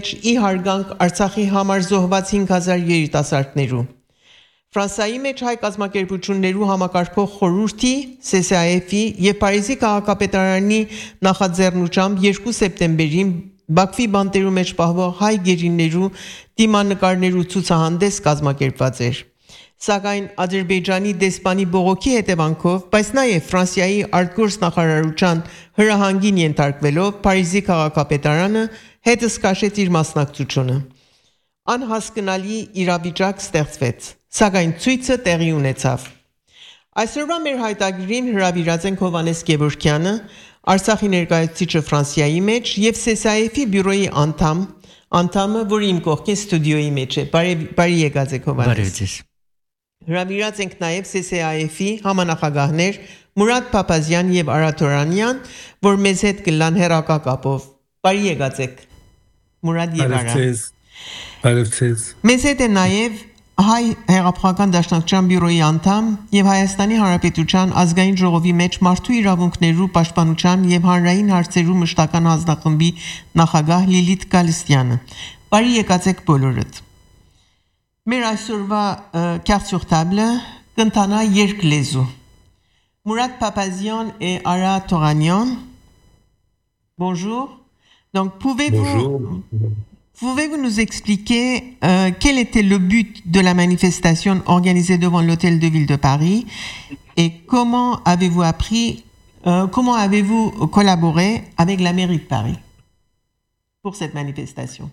մեջ ի հարգանք Արցախի համար զոհված 5000 երիտասարդներու։ Ֆրանսիայի մեջ հայ կազմակերպություններու համակարգող խորհրդի CCAF-ի եւ Փարիզի քաղաքապետարանի նախաձեռնությամբ 2 սեպտեմբերին Բաքվի բանտերու մեջ պահվող հայ գերիներու դիմանկարներու ցուցահանդես կազմակերպված էր։ Սակայն Ադրբեջանի դեսպանի բողոքի հետևանքով, բայց նաև Ֆրանսիայի արտգործ նախարարության հրահանգին ենթարկվելով Փարիզի քաղաքապետարանը հետս քաշեց իր մասնակցությունը։ Անհասկանալի իրավիճակ ստեղծվեց, սակայն ցույցը տեղի ունեցավ։ Այսօրվա մեր հայտագրին հրավիրած ենք Հովհաննես Գևորգյանը, Արցախի ներկայացուցիչը Ֆրանսիայի մեջ եւ CCAF-ի բյուրոյի անդամը, որը իմ կողքին ստուդիոյի մեջ է։ Բարի եկած եք Հովհաննես։ Հրավիրած ենք նաև CCAF-ի համանախագահներ Մուրադ Փափազյան եւ Արադ Օրանյան, որ մեզ հետ կլան հեռակապով։ Բարի եկած եք Մուրադ եւ Արադ։ Բարև։ Մեզ հետ է նաև Հայ հեղափոխական դաշնակցության բյուրոյի անդամ եւ Հայաստանի Հանրապետության ազգային ժողովի մեջ մարդու իրավունքներու պաշտպանության եւ հանրային հարցերու մշտական հանձնախմբի նախագահ Լիլիթ Գալստյանը։ Բարի եկած եք բոլորդ։ Մեր այսօրվա carte sur table կընթանա երկլեզու։ Mourad Papazian et Ara Toranian. Bonjour. Donc pouvez-vous nous expliquer quel était le but de la manifestation organisée devant l'hôtel de ville de Paris et comment avez-vous collaboré avec la mairie de Paris pour cette manifestation?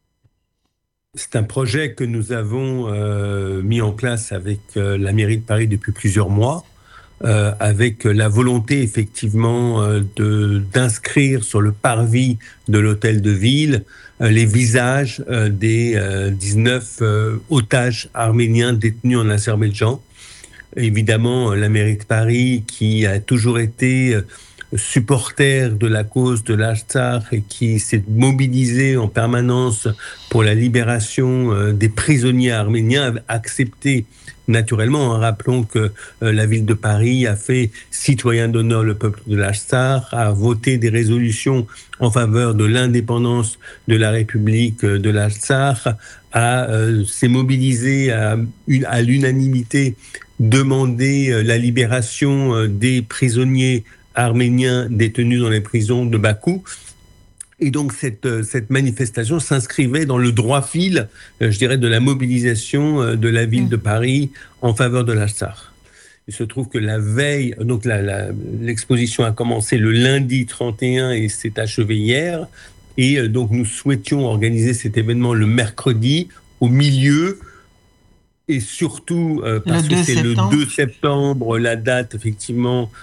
C'est un projet que nous avons mis en place avec la mairie de Paris depuis plusieurs mois, avec la volonté effectivement d'inscrire sur le parvis de l'hôtel de ville les visages des 19 otages arméniens détenus en Azerbaïdjan. Évidemment, la mairie de Paris, qui a toujours été supporter de la cause de l'Artsakh et qui s'est mobilisé en permanence pour la libération des prisonniers arméniens, a accepté naturellement. Rappelons que la ville de Paris a fait citoyen d'honneur le peuple de l'Artsakh, a voté des résolutions en faveur de l'indépendance de la République de l'Artsakh, s'est mobilisé à l'unanimité, demandé la libération des prisonniers arméniens détenus dans les prisons de Bakou. Et donc cette manifestation s'inscrivait dans le droit fil, je dirais, de la mobilisation de la ville de Paris en faveur de l'Artsakh. Il se trouve que la veille, donc l'exposition a commencé le lundi 31 et s'est achevée hier. Et donc nous souhaitions organiser cet événement le mercredi au milieu. Et surtout parce que c'est le 2 septembre, la date effectivement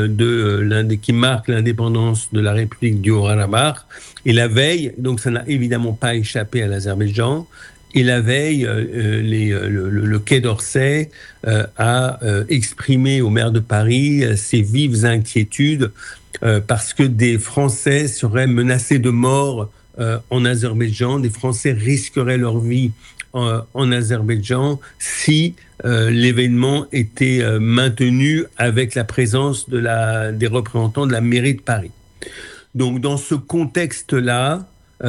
qui marque l'indépendance de la République du Haut-Karabakh. Et la veille, donc ça n'a évidemment pas échappé à l'Azerbaïdjan. Et la veille, le Quai d'Orsay a exprimé au maire de Paris ses vives inquiétudes parce que des Français seraient menacés de mort en Azerbaïdjan. Des Français risqueraient leur vie en Azerbaïdjan si l'événement était maintenu avec la présence des représentants de la mairie de Paris. Donc dans ce contexte-là,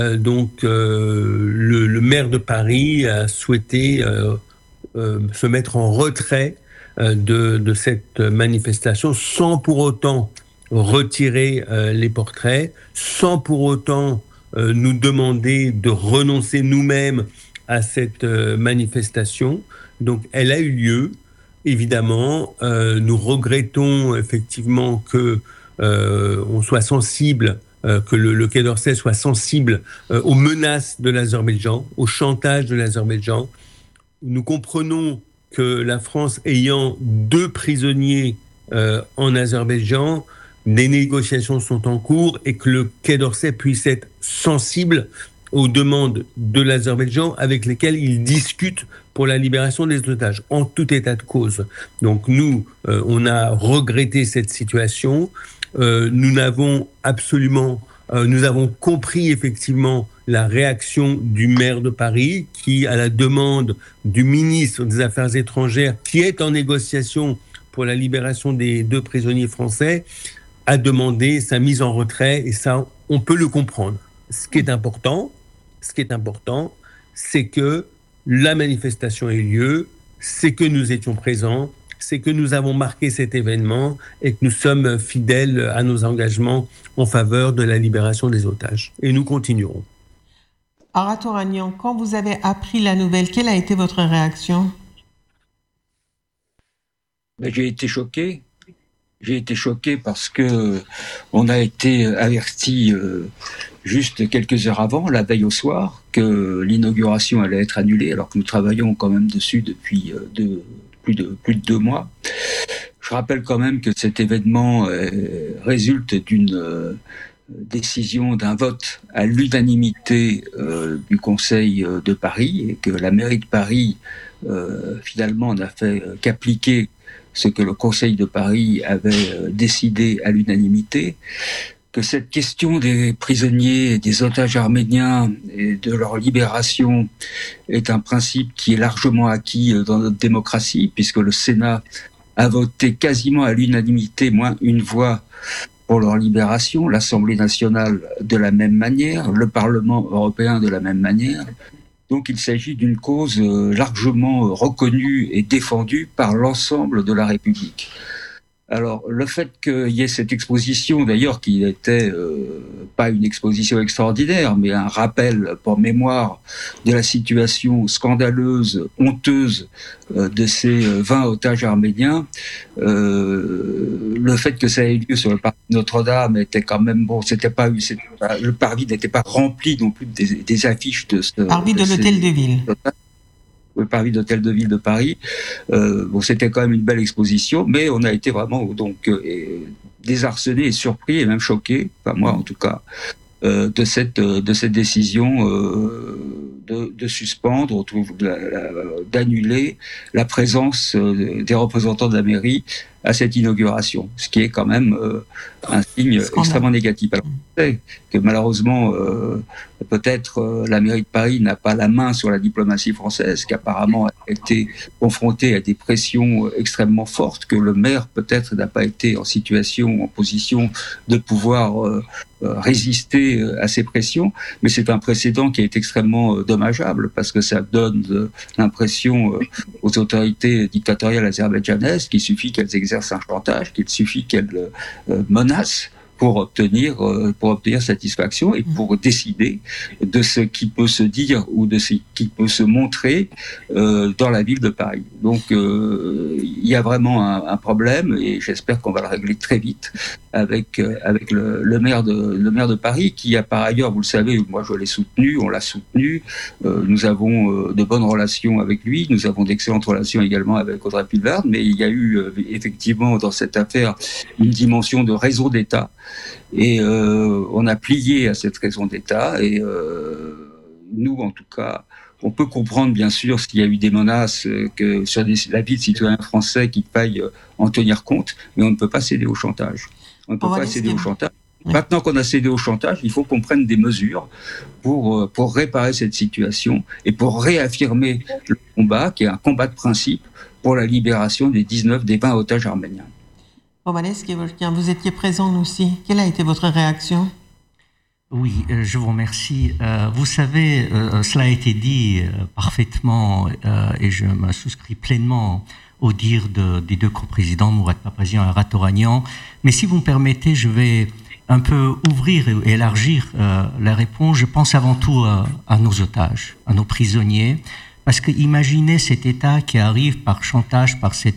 le maire de Paris a souhaité se mettre en retrait de cette manifestation sans pour autant retirer les portraits, sans pour autant nous demander de renoncer nous-mêmes à cette manifestation. Donc elle a eu lieu, évidemment. Nous regrettons effectivement que on soit sensible, que le Quai d'Orsay soit sensible aux menaces de l'Azerbaïdjan, au chantage de l'Azerbaïdjan. Nous comprenons que la France ayant 2 prisonniers en Azerbaïdjan, des négociations sont en cours et que le Quai d'Orsay puisse être sensible aux demandes de l'Azerbaïdjan avec lesquelles il discute pour la libération des otages, en tout état de cause. Donc nous, on a regretté cette situation. Nous avons compris effectivement la réaction du maire de Paris qui, à la demande du ministre des Affaires étrangères, qui est en négociation pour la libération des 2 prisonniers français, a demandé sa mise en retrait, et ça, on peut le comprendre. Ce qui est important, ce qui est important, c'est que la manifestation ait lieu, c'est que nous étions présents, c'est que nous avons marqué cet événement et que nous sommes fidèles à nos engagements en faveur de la libération des otages. Et nous continuerons. Aratoranian, quand vous avez appris la nouvelle, quelle a été votre réaction? J'ai été choqué. J'ai été choqué parce que on a été averti juste quelques heures avant, la veille au soir, que l'inauguration allait être annulée, alors que nous travaillons quand même dessus depuis plus de 2 mois. Je rappelle quand même que cet événement résulte d'une décision, d'un vote à l'unanimité du Conseil de Paris, et que la mairie de Paris finalement n'a fait qu'appliquer ce que le Conseil de Paris avait décidé à l'unanimité, que cette question des prisonniers, des otages arméniens et de leur libération est un principe qui est largement acquis dans notre démocratie, puisque le Sénat a voté quasiment à l'unanimité, moins une voix, pour leur libération, l'Assemblée nationale de la même manière, le Parlement européen de la même manière. Donc il s'agit d'une cause largement reconnue et défendue par l'ensemble de la République. Alors le fait qu'il y ait cette exposition, d'ailleurs qui n'était pas une exposition extraordinaire, mais un rappel pour mémoire de la situation scandaleuse, honteuse de ces 20 otages arméniens, le fait que ça ait lieu sur le parvis de Notre-Dame était quand même bon. Le parvis n'était pas rempli non plus des affiches de ce parvis de l'hôtel de ville. Le parvis d'hôtel de ville de Paris. C'était quand même une belle exposition, mais on a été vraiment désarçonné et surpris et même choqué, enfin moi en tout cas, de cette décision de suspendre, d'annuler la présence des représentants de la mairie à cette inauguration, ce qui est quand même un signe extrêmement négatif. Alors, on sait que malheureusement, peut-être la mairie de Paris n'a pas la main sur la diplomatie française, qui apparemment a été confrontée à des pressions extrêmement fortes, que le maire peut-être n'a pas été en position de pouvoir résister à ces pressions, mais c'est un précédent qui est extrêmement dommageable, parce que ça donne l'impression aux autorités dictatoriales azerbaïdjanaises qu'il suffit qu'elles exercent un chantage, qu'il suffit qu'elles menacent pour obtenir satisfaction et pour décider de ce qui peut se dire ou de ce qui peut se montrer dans la ville de Paris. Donc il y a vraiment un problème, et j'espère qu'on va le régler très vite avec le maire de Paris, qui a par ailleurs, vous le savez, moi je l'ai soutenu, on l'a soutenu, nous avons de bonnes relations avec lui, nous avons d'excellentes relations également avec Audrey Pulvard, mais il y a eu effectivement dans cette affaire une dimension de raison d'État. Et on a plié à cette raison d'État, et nous, en tout cas, on peut comprendre bien sûr s'il y a eu des menaces que sur la vie de citoyens français qu'il faille en tenir compte, mais on ne peut pas céder au chantage. On ne peut pas céder au chantage. Ouais. Maintenant qu'on a cédé au chantage, il faut qu'on prenne des mesures pour réparer cette situation et pour réaffirmer le combat, qui est un combat de principe pour la libération des 20 otages arméniens. Hovhannes Kevorkian, vous étiez présent aussi. Quelle a été votre réaction? Oui, je vous remercie. Vous savez, cela a été dit parfaitement et je me souscris pleinement au dire des deux coprésidents, Mourad Papazian et Aratoranian. Mais si vous me permettez, je vais un peu ouvrir et élargir la réponse. Je pense avant tout à nos otages, à nos prisonniers, parce que imaginez cet État qui arrive par chantage, par ces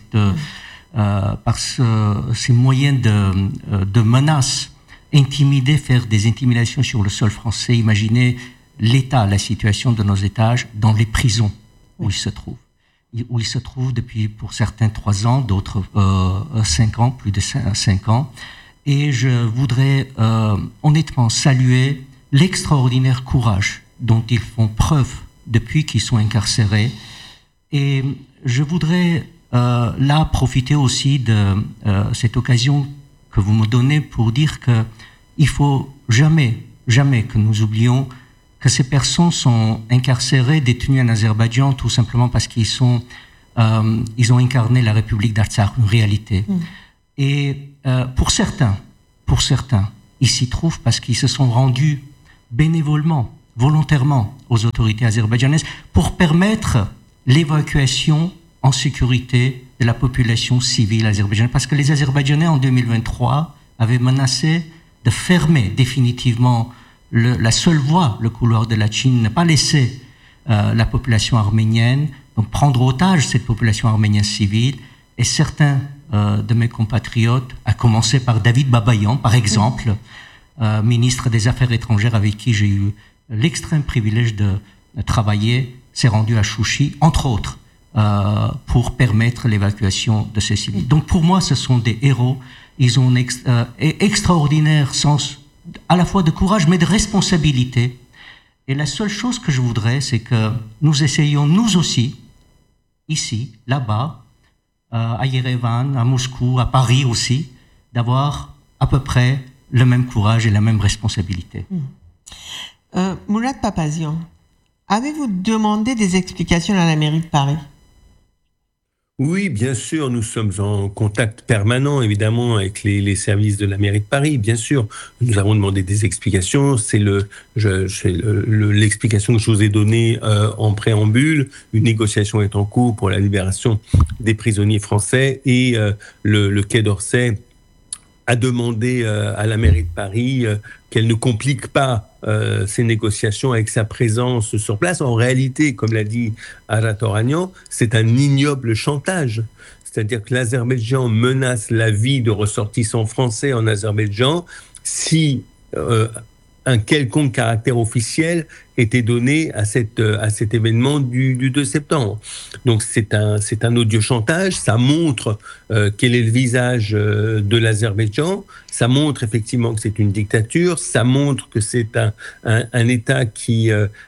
moyens de menaces, intimider, faire des intimidations sur le sol français. Imaginez l'état, la situation de nos otages dans les prisons où ils se trouvent depuis, pour certains, 3 ans, d'autres 5 ans, plus de 5 ans. Et je voudrais honnêtement saluer l'extraordinaire courage dont ils font preuve depuis qu'ils sont incarcérés. Et je voudrais là profiter aussi de cette occasion que vous me donnez pour dire que il faut jamais que nous oublions que ces personnes sont incarcérées, détenues en Azerbaïdjan tout simplement parce qu'ils ont incarné la République d'Artsakh, une réalité. Et pour certains, ils s'y trouvent parce qu'ils se sont rendus bénévolement volontairement aux autorités azerbaïdjanaises pour permettre l'évacuation en sécurité de la population civile azerbaïdjanaise. Parce que les Azerbaïdjanais, en 2023, avaient menacé de fermer définitivement la seule voie, le couloir de Latchine, ne pas laisser la population arménienne, donc prendre otage cette population arménienne civile. Et certains de mes compatriotes, à commencer par David Babayan, par exemple, ministre des Affaires étrangères avec qui j'ai eu l'extrême privilège de travailler, s'est rendu à Chouchi, entre autres, pour permettre l'évacuation de ces civils. Donc pour moi, ce sont des héros. Ils ont un extraordinaire sens à la fois de courage, mais de responsabilité. Et la seule chose que je voudrais, c'est que nous essayions, nous aussi, ici, là-bas, à Yerevan, à Moscou, à Paris aussi, d'avoir à peu près le même courage et la même responsabilité. Mourad Papazian, avez-vous demandé des explications à la mairie de Paris ? Oui, bien sûr, nous sommes en contact permanent, évidemment, avec les services de la mairie de Paris, bien sûr. Nous avons demandé des explications. C'est l'explication que je vous ai donnée en préambule. Une négociation est en cours pour la libération des prisonniers français et le Quai d'Orsay a demandé à la mairie de Paris qu'elle ne complique pas ces négociations avec sa présence sur place. En réalité, comme l'a dit Arat Oranian, c'est un ignoble chantage. C'est-à-dire que l'Azerbaïdjan menace la vie de ressortissants français en Azerbaïdjan si un quelconque caractère officiel était donné à cet événement du 2 septembre. Donc c'est un audio chantage, ça montre quel est le visage de l'Azerbaïdjan, ça montre effectivement que c'est une dictature, ça montre que c'est un État qui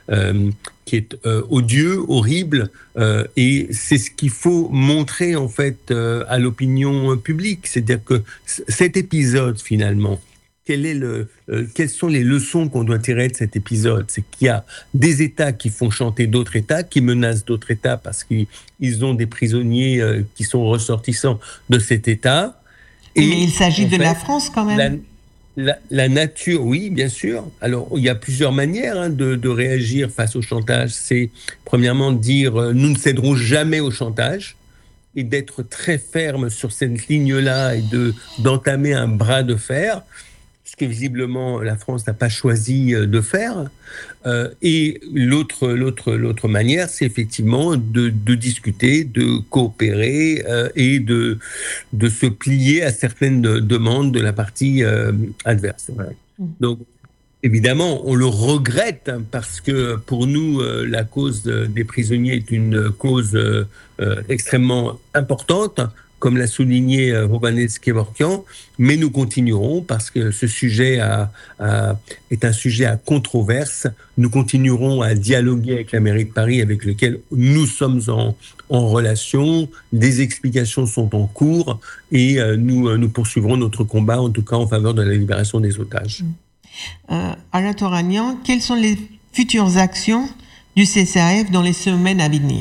est odieux, horrible, et c'est ce qu'il faut montrer en fait à l'opinion publique. C'est-à-dire que cet épisode finalement, quelles sont les leçons qu'on doit tirer de cet épisode? C'est qu'il y a des États qui font chanter d'autres États, qui menacent d'autres États parce qu'ils ont des prisonniers qui sont ressortissants de cet État. Et mais il s'agit de la France quand même. La nature, oui, bien sûr. Alors, il y a plusieurs manières de réagir face au chantage. C'est premièrement de dire nous ne céderons jamais au chantage et d'être très ferme sur cette ligne-là et d'entamer un bras de fer. Ce que visiblement la France n'a pas choisi de faire. Et l'autre manière, c'est effectivement de discuter, de coopérer et de se plier à certaines demandes de la partie adverse. Voilà. Donc, évidemment, on le regrette parce que pour nous, la cause des prisonniers est une cause extrêmement importante, comme l'a souligné Hovhannes Kevorkian, mais nous continuerons parce que ce sujet est un sujet à controverse. Nous continuerons à dialoguer avec la mairie de Paris, avec lequel nous sommes en relation. Des explications sont en cours et nous poursuivrons notre combat, en tout cas en faveur de la libération des otages. Arat Oranian, quelles sont les futures actions du CCAF dans les semaines à venir ?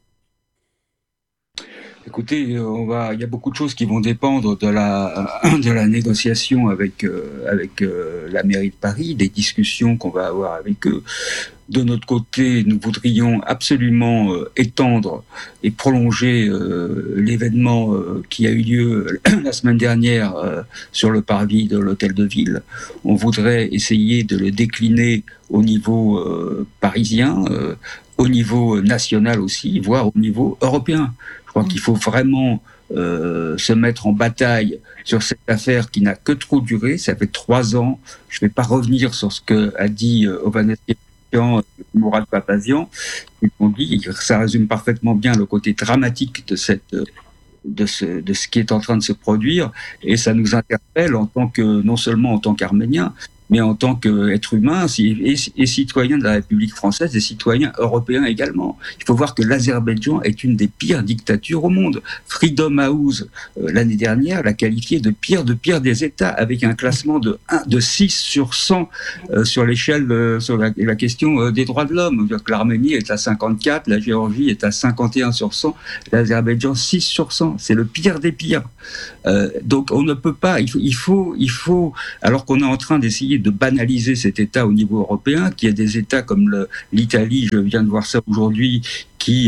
Écoutez, il y a beaucoup de choses qui vont dépendre de la négociation avec la mairie de Paris, des discussions qu'on va avoir avec eux. De notre côté, nous voudrions absolument étendre et prolonger l'événement qui a eu lieu la semaine dernière sur le parvis de l'Hôtel de Ville. On voudrait essayer de le décliner au niveau parisien, au niveau national aussi, voire au niveau européen. Je crois qu'il faut vraiment se mettre en bataille sur cette affaire qui n'a que trop duré. Ça fait 3 ans. Je ne vais pas revenir sur ce qu'a dit Hovhannes Kevorkian et Mourad Papazian. Ils ont dit, ça résume parfaitement bien le côté dramatique de ce qui est en train de se produire. Et ça nous interpelle non seulement en tant qu'Arméniens, mais en tant qu'être humain et citoyen de la République française et citoyen européen également. Il faut voir que l'Azerbaïdjan est une des pires dictatures au monde. Freedom House, l'année dernière, l'a qualifié de pire des États, avec un classement de 6 sur 100 sur l'échelle, sur la question des droits de l'homme. L'Arménie est à 54, la Géorgie est à 51 sur 100, l'Azerbaïdjan 6 sur 100. C'est le pire des pires. Donc on ne peut pas, il faut, alors qu'on est en train d'essayer de banaliser cet État au niveau européen, qu'il y a des États comme l'Italie, je viens de voir ça aujourd'hui, qui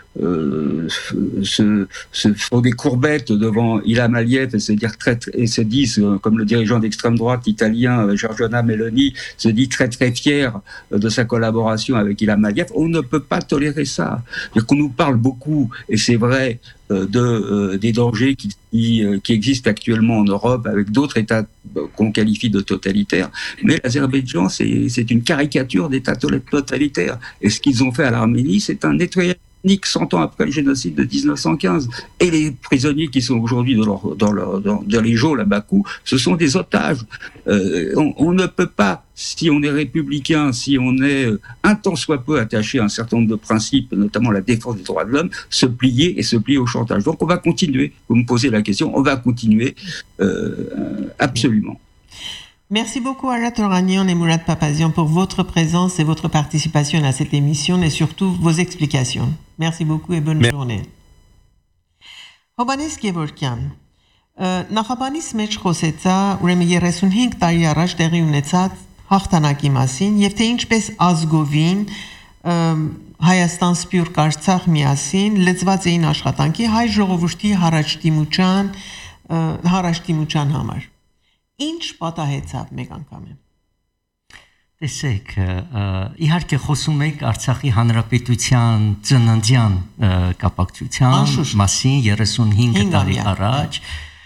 se font des courbettes devant Ilham Aliyev et se disent, comme le dirigeant d'extrême droite italien Giorgia Meloni se dit très très fier de sa collaboration avec Ilham Aliyev. On ne peut pas tolérer ça. C'est-à-dire qu'on nous parle beaucoup, et c'est vrai, des dangers qui existent actuellement en Europe avec d'autres États qu'on qualifie de totalitaires. Mais l'Azerbaïdjan, c'est une caricature d'État totalitaire. Et ce qu'ils ont fait à l'Arménie, c'est un nettoyage ethnique 100 ans après le génocide de 1915. Et les prisonniers qui sont aujourd'hui dans les geôles à Bakou, ce sont des otages. On ne peut pas, si on est républicain, si on est un tant soit peu attaché à un certain nombre de principes, notamment la défense des droits de l'homme, se plier au chantage. Donc on va continuer. Vous me posez la question, on va continuer absolument. Merci beaucoup Arat Oranian et Mourad Papazian pour votre présence et votre participation à cette émission et surtout vos explications. Merci beaucoup et bonne journée. Հոբանես Գևորգյան նախաբանից մեջ խոսեցա ուրեմն 35 տարի առաջ տեղի ունեցած հաղթանակի մասին եւ թե ինչպես ազգովին Հայաստան Սփյուռք Արցախ միասին լծված էին աշխատանքի հայ ժողովրդի հարաշտիմության համար Ինչ պատահեցավ մեկ անգամ Տեսեք, իհարկե խոսում եք Արցախի հանրապետության ծննդյան կապակցության մասին 35 տարի առաջ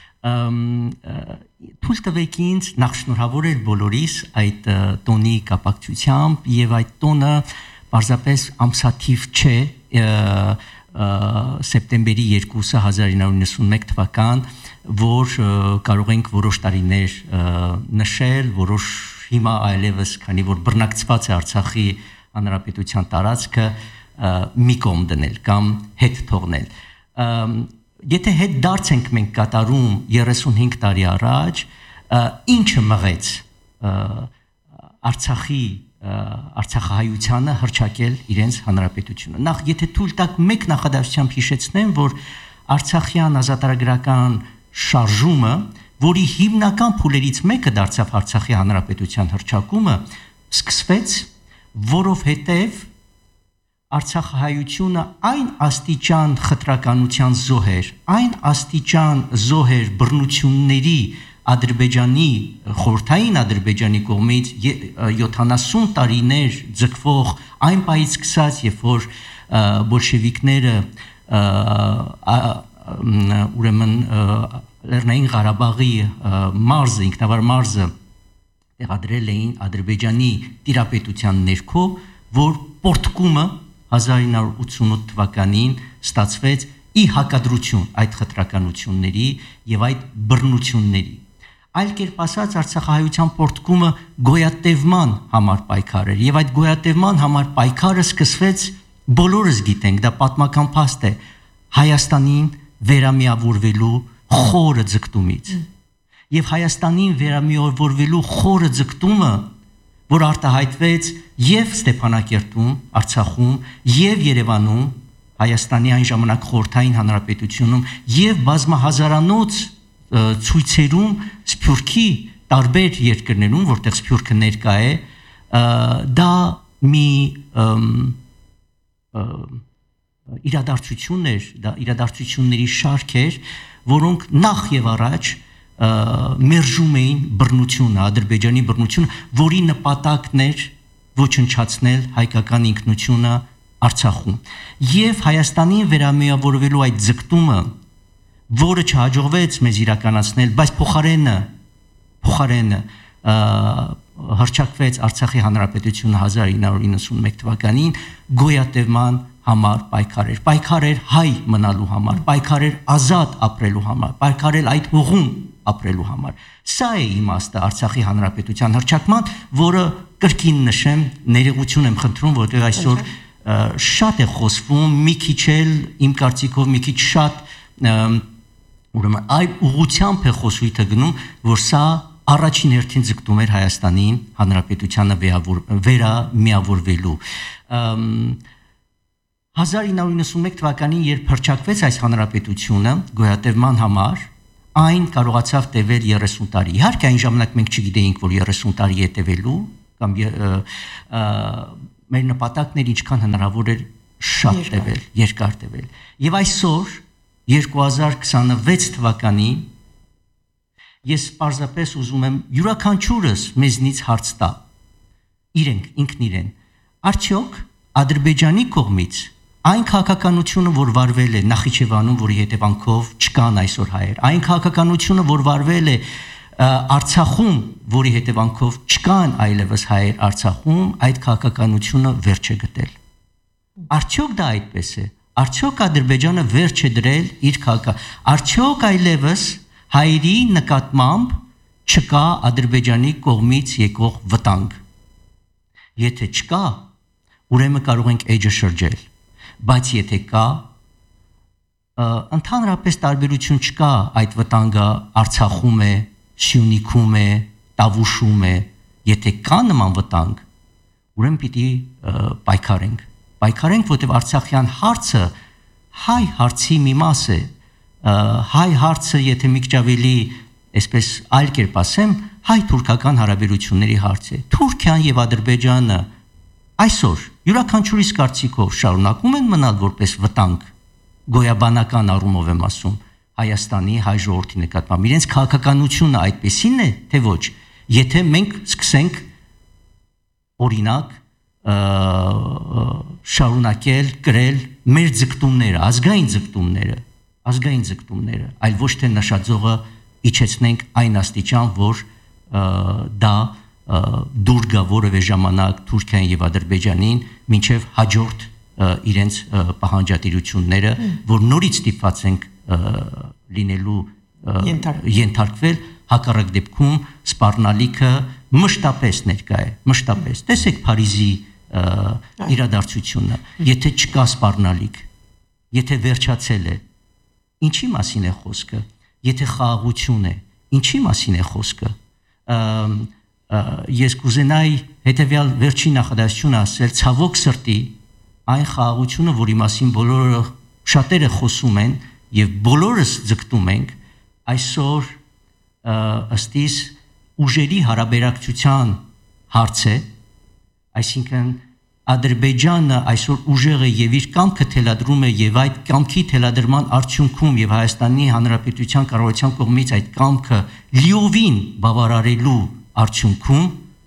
թույլ տվեք ինձ նախ շնորհավորել բոլորիս այդ տոնի կապակցությամբ եւ այդ տոնը պարզապես ամսաթիվ չէ սեպտեմբերի 2-ը 1991 թվական որ կարող ենք որոշ տարիներ նշել, որոշ հիմա այլևս, քանի որ բռնակցված է Արցախի հանրապետության տարածքը մի կողմ դնել կամ հետ թողնել։ Եթե հետ դարձ ենք մենք կատարում 35 տարի առաջ, ինչը մղեց Արցախահայությանը հռչակել իրենց հանրապետությունը։ Նախ եթե թույլ տաք մեկ նախադասությամբ հիշեցնեմ, որ Արցախյան ազատագրական շարժումը, որի հիմնական փուլերից մեկը դարձավ Արցախի հանրապետության հռչակումը, սկսվեց, որովհետև Արցախահայությունը այն աստիճան խտրականության զոհեր, այն աստիճան զոհեր բռնությունների Ադրբեջանի, խորհրդային Ադրբեջանի կողմից 70 տարիներ ձգվող այն պահից սկսած, երբ որ բոլշևիկները ուրեմն Լեռնային Ղարաբաղի մարզը, ինքնավար մարզը տեղադրել էին Ադրբեջանի տիրապետության ներքո, որ պորտկումը 1988 թվականին ստացվեց ի հակադրություն այդ խտրականությունների եւ այդ բռնությունների։ Այլ կերպ ասած Արցախահայության պորտկումը գոյատևման համար պայքար էր եւ այդ գոյատևման համար պայքարը սկսվեց բոլորս գիտենք, դա պատմական փաստ է Հայաստանին վերամիավորվելու խորը ձգտումից եւ Հայաստանին վերամիավորվելու խորը ձգտումը որ արտահայտվեց եւ Ստեփանակերտում, Արցախում եւ Երևանում, Հայաստանի այն ժամանակ խորհրդային հանրապետությունում եւ բազմահազարանոց ցույցերում Սփյուռքի տարբեր երկրներում, որտեղ Սփյուռքը ներկա է, դա մի իրադարձությունների շարք էր, որոնք նախ եւ առաջ մերժում էին բռնությունը, Ադրբեջանի բռնությունը, որի նպատակն էր ոչնչացնել հայկական ինքնությունը Արցախում։ Եվ Հայաստանին վերամիավորվելու այդ ձգտումը, որը չհաջողվեց մեզ իրականացնել, բայց փոխարենը հռչակվեց Արցախի հանրապետությունը 1991 թվականին գոյատևման համար պայքար էր հայ մնալու համար, պայքար էր ազատ ապրելու համար, պայքար էր այդ հողում ապրելու համար։ Սա է իմաստը Արցախի հանրապետության հռչակման, որը կրկին նշեմ, ներողություն եմ խնդրում, որտեղ այսօր շատ է խոսվում, մի քիչ էլ իմ կարծիքով մի քիչ շատ ուրեմն այլ ուղղությամբ է խոսույթը գնում, որ սա առաջին հերթին ձգտում էր Հայաստանին հանրապետությանը վերամիավորվելու։ 1991 թվականին երբ հռչակվեց այս հանրապետությունը գոյատևման համար, այն կարողացավ տևել 30 տարի։ Իհարկե այն ժամանակ մենք չգիտեինք, որ 30 տարի է տևելու, կամ մեր նպատակն էր ինչքան հնարավոր էր շատ տևել, երկար տևել։ Եվ այսօր 2026 թվականին ես պարզապես ուզում եմ յուրաքանչյուրս մեզնից հարց տա ինքն իրեն, արդյոք Ադրբեջանի կողմից այն քաղաքականությունը, որ վարվել է Նախիջևանում, որի հետևանքով չկան այսօր հայեր, այն քաղաքականությունը, որ վարվել է Արցախում, որի հետևանքով չկան այլևս հայեր Արցախում, այդ քաղաքականությունը վերջ է գտել։ Արդյոք դա այդպես է։ Արդյոք Ադրբեջանը վերջ է դրել իր արդյոք այլևս հայերի նկատմամբ չկա Ադրբեջանի կողմից եկող վտանգ։ Եթե չկա, ուրեմն կարող ենք էջը շրջել, բայց եթե կա, ընդհանրապես տարբերություն չկա այդ վտանգը Արցախում է, Սյունիքում է, Տավուշում է, եթե կա նման վտանգ, ուրեմն պիտի պայքարենք, որտեղ Արցախյան հարցը հայ հարցի մի մաս է, հայ հարցը, եթե մի քիչ ավելի, այսպես այլ կերպ ասեմ, հայ-թուրքական հարաբերությունների հարց է։ Թուրքիան եւ Ադրբեջանը այսօր յուրաքանչյուրիս կարծիքով շարունակում են մնալ որպես վտանգ, գոյաբանական առումով եմ ասում, Հայաստանի հայ ժողովրդի նկատմամբ։ Իրենց քաղաքականությունը այդպեսին է, թե ոչ, եթե մենք սկսենք օրինակ շարունակել կրել մեր ձգտումները, ազգային ձգտումները, այլ ոչ թե նշաձողը իջեցնենք այն աստիճան, որ դա դուր գա որևէ ժամանակ Թուրքիային եւ Ադրբեջանին մինչեւ հաջորդ իրենց պահանջատիրությունները, որ նորից ստիպված ենք լինելու ենթարկվել, հակառակ դեպքում սպառնալիքը մշտապես ներկա է, մշտապես։ Տեսեք Փարիզի իրադարձությունը, եթե չկա սպառնալիք, եթե վերջացել է, ինչի մասին է խոսքը, եթե խաղաղություն է, ինչի մասին է խոսքը։ Ես կուզենայի հետևյալ վերջին նախադասությունը ասել, ցավոք սրտի, այն խաղաղությունը, որի մասին շատերը խոսում են եւ բոլորս ձգտում ենք, այսօր ըստ իս ուժերի հարաբերակցության հարց է, այսինքն Ադրբեջանը այսօր ուժեղ է եւ իր կամքը թելադրում է եւ այդ կամքի թելադրման արդյունքում եւ Հայաստանի Հանրապետության կառավարության կողմից այդ կամքը լիովին բավարարելու արդյունքում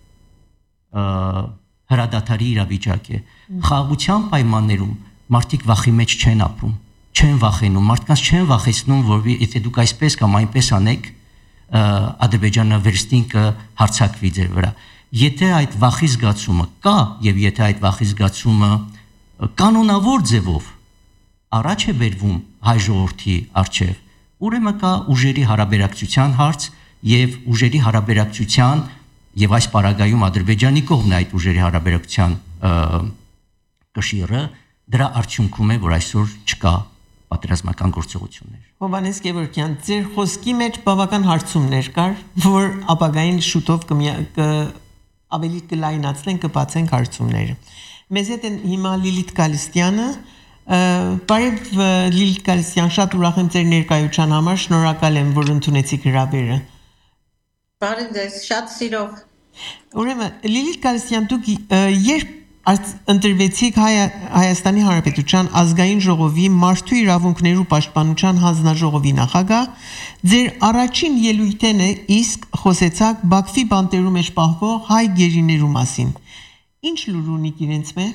հրադադարի իրավիճակ է։ Խաղաղության պայմաններում մարդիկ վախի մեջ չեն ապրում, չեն վախենում, մարդկանց չեն վախեցնում, որ եթե դուք այսպես կամ այնպես անեք, Ադրբեջանը վերստին կհարձակվի ձեր վրա։ Եթե այդ վախի զգացումը կա եւ եթե այդ վախի զգացումը կանոնավոր ձևով առաջ է բերվում հայ ժողովրդի արչեւ, ուրեմն կա ուժերի հարաբերակցության հարց եւ ուժերի հարաբերակցության եւ այս պարագայում Ադրբեջանի կողմն այդ ուժերի հարաբերակցության կշիռը դրա արդյունքում է, որ այսօր չկա պատերազմական գործողություններ։ Հովհաննես Գևորգյան, ձեր խոսքի մեջ բավական հարցումներ կար, որ ապագային շուտով ավելի կլայնացնենք, կբացենք հարցումները։ Մեզ հետ են հիմա Լիլիթ Գալստյանը, բարև Լիլիթ Գալստյան, շատ ուրախ եմ ձեր ներկայության համար, շնորհակալ եմ, որ ընդունեցիք հրավերը։ Բարև ձեզ, շատ սիրով։ Ուրեմն Լիլիթ Գալստյան, դուք երբ ընտրվեցիք Հայաստանի Հանրապետության ազգային ժողովի մարդու իրավունքներու պաշտպանության հանձնաժողովի նախագահ, ձեր առաջին ելույթն է իսկ խոսեցաք Բաքվի բանտերու մեջ պահվող հայ գերիներու մասին։ Ինչ լուր ունիք իրենց մե։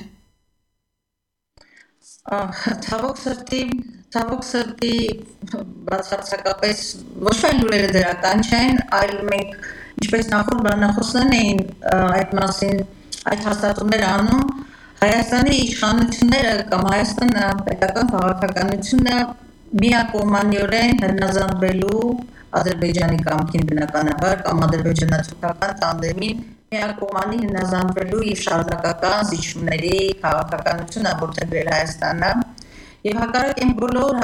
Ցավոք սրտի բացարձակապես ոչ այլ լուրերը դրական չեն, այլ մենք ինչպես նախորդ բանախոսներն էին այդ մասին այդ հաստատումները անում, Հայաստանի իշխանությունները կամ Հայաստանը պետական քաղաքականությունը միակողմանիորեն հնազանդվելու Ադրբեջանի կամքին բնականաբար կամ ադրբեջանացիական տանդեմին միակողմանի հնազանդվելու եւ շարունակական զիջումների քաղաքականությունը որդեգրել Հայաստանը եւ հակառակ են բոլոր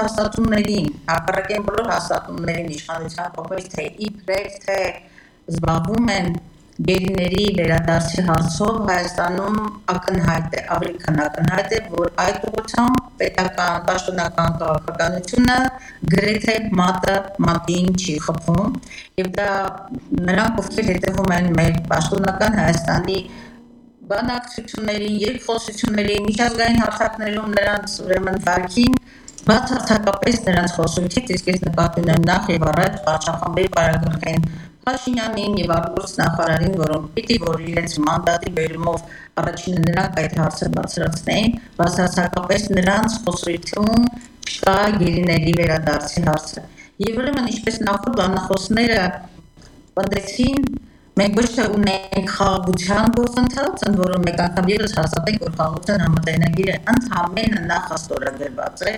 հաստատումներին իշխանության կողմից թե իբրև թե զբաղվում են գերիների վերադարձի հարցով Հայաստանում ակնհայտ է, ավելի քան ակնհայտ է, որ այդ ուղղությամբ պետական պաշտոնական քաղաքականությունը գրեթե մատին չի խփում, եւ դա նրանք, ովքեր հետևում են մեր պաշտոնական Հայաստանի բանակցություններին, երկխոսություններին, միջազգային հարթակներում նրանց ուրեմն վարքին բացարձակապես նրանց խոսությունից, իսկ ես նկատի ունեմ նախ եւ առաջ վարչախմբի բարագլխին Փաշինյանին եւ արտգործնախարարին, նախարարին, որոնք պիտի որ իրենց մանդատի բերումով առաջինը նրանք այդ հարցը բարձրացնեին, բացարձակապես նրանց խոսությունում չկա գերիների վերադարձի հարցը։ Եվ ուրեմն ինչպես նախորդ բանախոսները պատմեցին, մենք ոչ թե ունենք խաղաղության գործընթաց, ընդ որում մեկ անգամ ևս հաստատենք, որ խաղաղության համաձայնագիրը ընդհանրապես նախաստորագրված է,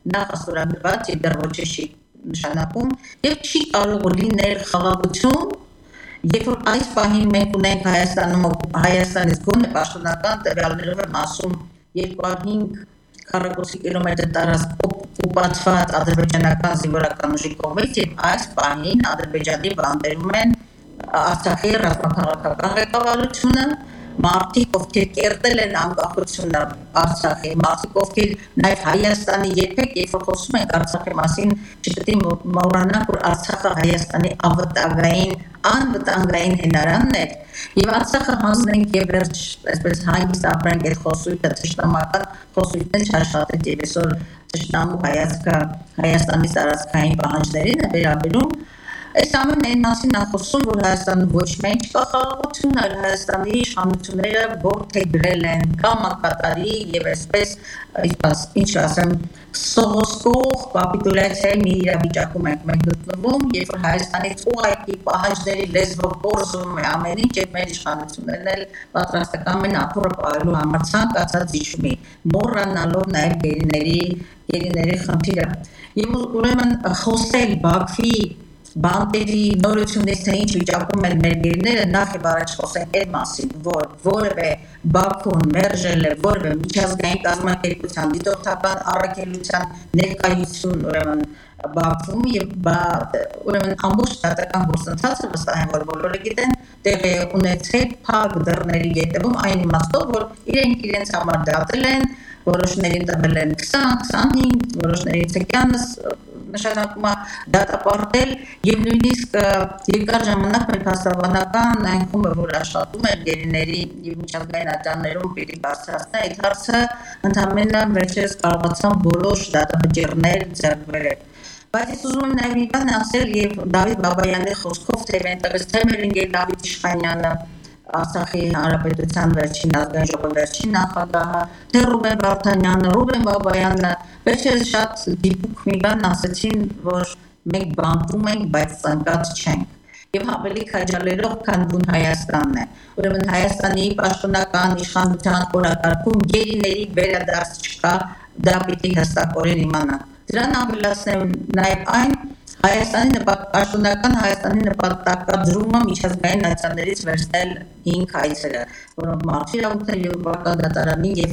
եւ դեռ ոչ չի նշանակում, եւ չի կարող լինել խաղաղություն, երբ որ այս պահին մենք ունենք Հայաստանից գոնե պաշտոնական տվյալներով եմ ասում 205 քառակուսի կիլոմետր տարածք օկուպացված ադրբեջանական զինվորական ուժի կողմից, եւ այս պահին Ադրբեջանի բանտերում են Արցախի ռազմաքաղաքական ղեկավարությունը, մարդիկ, ովքեր կերտել են անկախությունը Արցախի, մարդիկ, ովքեր նաև Հայաստանի երբեք, երբ որ խոսում ենք Արցախի մասին, չպետք է մոռանանք, որ Արցախը Հայաստանի անվտանգային հենարանն է, եւ Արցախը հանձնենք եւ վերջ, այսպես հանգիստ ապրենք այդ խոսույթը, թշնամական խոսույթն չաշխատեց, եւ այսօր թշնամու հայացքը Հայաստանի տարածքային պահանջներին է վերաբերում։ Այս ամենն այն մասին է խոսում, որ Հայաստանում ոչ միայն չկա խաղաղություն, այլ Հայաստանի իշխանությունները որդեգրել են կամակատարի եւ այսպես, ինչ ասեմ, սողոսկող կապիտուլյացիայի մի իրավիճակում ենք մենք գտնվում, երբ որ Հայաստանից ուղղակի պահանջների լեզվով կորզում է ամեն ինչ, եւ մեր իշխանություններն էլ պատրաստական են ապուրը պահելու համար ցանկացած իշխումի, մոռանալով նաեւ գերիների խնդիրը։ Եվ ուրեմն խոսել Բաքվի բանտերի նորությունից թե ինչ վիճակում են մեր գերիները, նախ եւ առաջ խոսենք այդ մասին, որ որևէ Բաքուն մերժել է որևէ միջազգային կազմակերպության դիտորդական առաքելության ներկայություն ուրեմն Բաքվում եւ ուրեմն ամբողջ դատական գործընթացը վստահ եմ, որ բոլորը գիտեն, տեղի ունեցել փակ դռների ետևում այն իմաստով, որ իրենց համար դատել են, որոշներին տվել են 20-25, որոշների ցեկյանս նշանակում է դատապարտել եւ նույնիսկ երկար ժամանակ մեր փաստաբանական այն խումբը, որ աշխատում է գերիների եւ միջազգային ատյաններում պիտի բարձրացնել այդ հարցը, ընդհանրապես վերջերս կարողացան բոլոր դատաբջիռներ ձեռք բերել։ Բայց ես ուզում եմ նաեւ մի բան ասել եւ Դավիթ Բաբայանի խոսքով թե այնտեղից թե մեր ընկեր Դավիթ Իշխանյանը Արցախի հանրապետության վերջին ազգային ժողովի վերջին նախագահը, թե Ռուբեն Վարդանյանը, Ռուբեն Բաբայանը վերջերս շատ դիպուկ մի բան ասեցին, որ մենք բանտում ենք, բայց ցանկած չենք։ Եվ ավելի քաջալերող, քան բուն Հայաստանն է։ Ուրեմն Հայաստանի պաշտոնական իշխանության օրակարգում գերիների վերադարձ չկա, դա պիտի հստակորեն իմանանք։ Դրան ավելացնեմ նաև այն, պաշտոնական Հայաստանի նպատակադրումը միջազգային ատյաններից վերցնել 5 այցերը, որոնք մարդու իրավունքների եւ բավական դատարանին եւ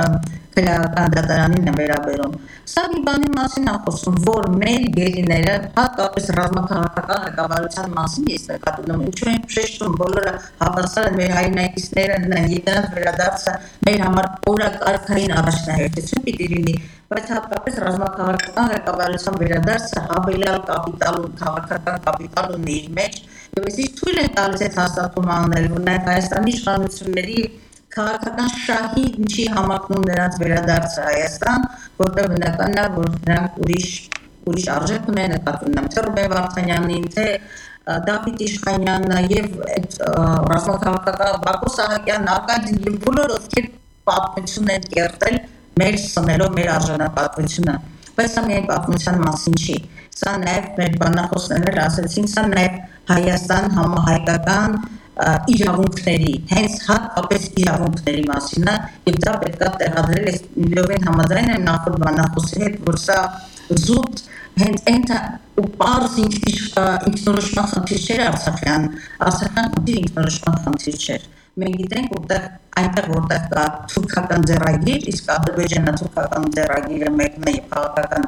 քրեական դատարանին են վերաբերում։ Սա մի բանի մասին է խոսում, որ մեր գերիները, հատկապես ռազմաքաղաքական ղեկավարության մասին ես նկատի ունեմ, ինչու են շեշտում բոլորը հավասար են մեր հայրենակիցները, նրանց վերադարձը մեր համար օրակարգային առաջնահերթություն պիտի լինի, բայց հատկապես ռազմաքաղաքական ղեկավարության վերադարձը հավելյալ կապիտալ, քաղաքական կապիտալ ունի իր մեջ, եւ այսինքն թույլ է տալիս այդ հաստատումը անել, որ նաեւ Հայաստանի իշխանությունների քաղաքական շահին չի համակնում նրանց վերադարձը Հայաստան, որտեղ բնական է, որ նրանք ուրիշ արժեք ունեն, նկատի ունեմ թե Ռուբեն Վարդանյանին, թե Դավիթ Իշխանյանը եւ այդ ռազմաքաղաքական Բակո Սահակյանն, Արկադին եւ բոլոր ովքեր պատմություն են կերտել մեր սնելով մեր արժանապատվությունը, բայց սա միայն պատմության մասին չի, սա նաև մեր բանախոսներն ասեցին, սա նաև Հայաստան համահայկական իրավունքների, հենց հատկապես իրավունքների մասին է, եւ դա պետք է տեղադրել, ես միլիովին համաձայն եմ նախորդ բանախոսի հետ, որ սա զուտ հենց այնտա ու պարզ ինքնորոշման խնդիր չէր Արցախյան խնդիր ինքնորոշման խնդիր չէր։ Մենք գիտենք, որտեղ այնտեղ որտեղ կա թուրքական ձեռագիր, իսկ Ադրբեջանը թուրքական ձեռագիրը մեկն է եւ քաղաքական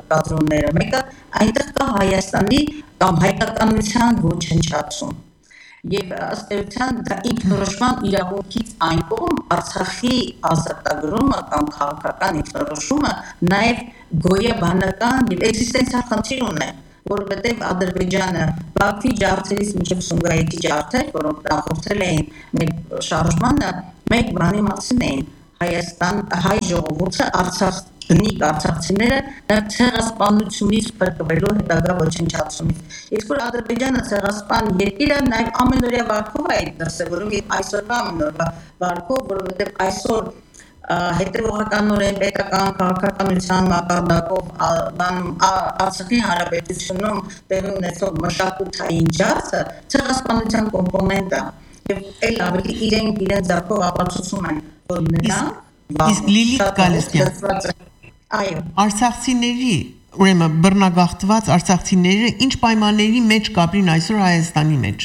նպատակադրումները մեկը, այնտեղ կա Հայաստանի կամ հայկականության ոչնչացում։ Եվ ըստ էության դա ինքնորոշման իրավունքից այն կողմ Արցախի ազատագրումը կամ քաղաքական ինքնորոշումը նաև գոյաբանական եւ էքզիստենցիալ խնդիր ունի, որովհետեւ Ադրբեջանը Բաքվի ջարդերից մինչև Սումգայիթի ջարդեր, որոնք նախորդել էին մեր շարժմանը, մեկ բանի մասին էին Հայաստան հայ ժողովուրդը բնիկ արցախցիները նաև ցեղասպանությունից փրկվելու հետագա ոչնչացումից։ Իսկ որ Ադրբեջանը ցեղասպան երկիր է, նաև ամենօրյա վարկով է դրսևորում եւ այսօրվա ամենօրյա վարկով, որովհետեւ այսօր հետևողականորեն պետական քաղաքականության մակարդակով Արցախի հանրապետությունում տեղի ունեցող մշակութային ջարդը ցեղասպանության կոմպոնենտ է եւ այլ ավելի իրենք ձեռքով ապացուցում են, որ նրանք իսկ Լիլիթ Գալստյան այո արցախցիների ուրեմն բռնագաղթված արցախցիները ինչ պայմանների մեջ կապրին այսօր Հայաստանի մեջ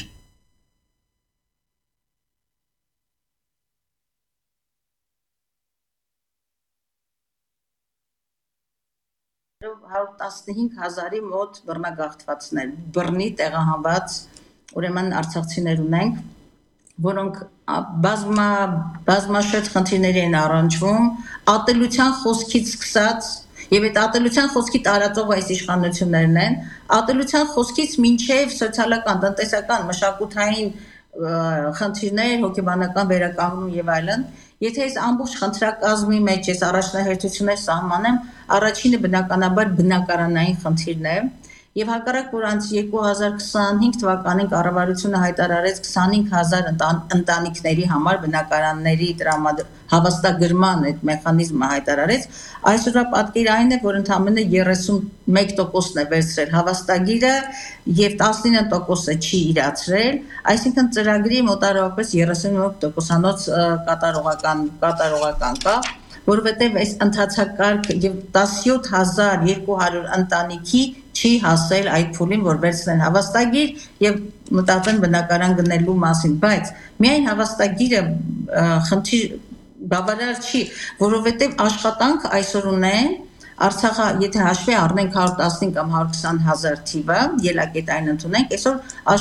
$115,000-ի մոտ բռնագաղթվածներ, բռնի տեղահանված ուրեմն արցախցիներ ունենք, որոնք բազմաշերտ խնդիրների են առնչվում, ատելության խոսքից սկսած, եւ այդ ատելության խոսքի տարածող այս իշխանություններն են, ատելության խոսքից մինչև սոցիալական, տնտեսական, մշակութային խնդիրներ, հոգեբանական վերականգնում եւ այլն, եթե այս ամբողջ խնդրակազմի մեջ ես առաջնահերթություններ սահմանեմ, առաջինը բնականաբար բնակարանային խնդիրն է եւ հակառակ որ անց 2025 թվականին կառավարությունը հայտարարեց 25,000 ընտանիքների համար բնակարանների հավաստագրման այդ մեխանիզմը հայտարարեց, այսօրվա պատկերը այն է, որ ընդամենը 31%-ն է վերցրել հավաստագիրը եւ 19%-ը չի իրացրել, այսինքն ծրագրի մոտավորապես 37%-անոց կատարողական կա, որովհետև այս ընթացակարգ եւ 17,200 ընտանիքի չի հասել այդ փուլին, որ վերցնեն հավաստագիր եւ մտածեն բնակարան գնելու մասին, բայց միայն հավաստագիրը խնդիր բավարար չի, որովհետև աշխատանք այսօր ունեն Արցախը, եթե հաշվի առնենք 115 կամ 120,000 թիվը, ելակետային ընդունենք, այսօր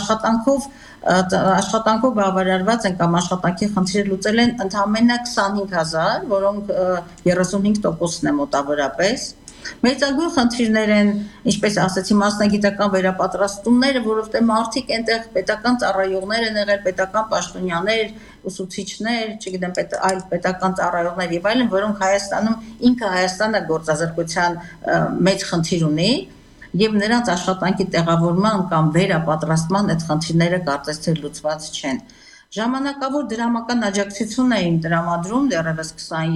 աշխատանքով բավարարված են կամ աշխատանքի խնդիրը լուծել են ընդամենը 25,000, որոնք 35%-ն է մոտավորապես։ Մեծագույն խնդիրներ են, ինչպես ասացի, մասնագիտական վերապատրաստումները, որովհետև մարդիկ այնտեղ պետական ծառայողներ են եղել, պետական պաշտոնյաներ, ուսուցիչներ, չգիտեմ, այլ պետական ծառայողներ եւ այլն, որոնք Հայաստանում ինքը Հայաստանը գործազրկության մեծ խնդիր ունի եւ նրանց աշխատանքի տեղավորման կամ վերապատրաստման այդ խնդիրները կարծես թե լուծված չեն։ Ժամանակավոր դրամական աջակցություն էին տրամադրում դեռևս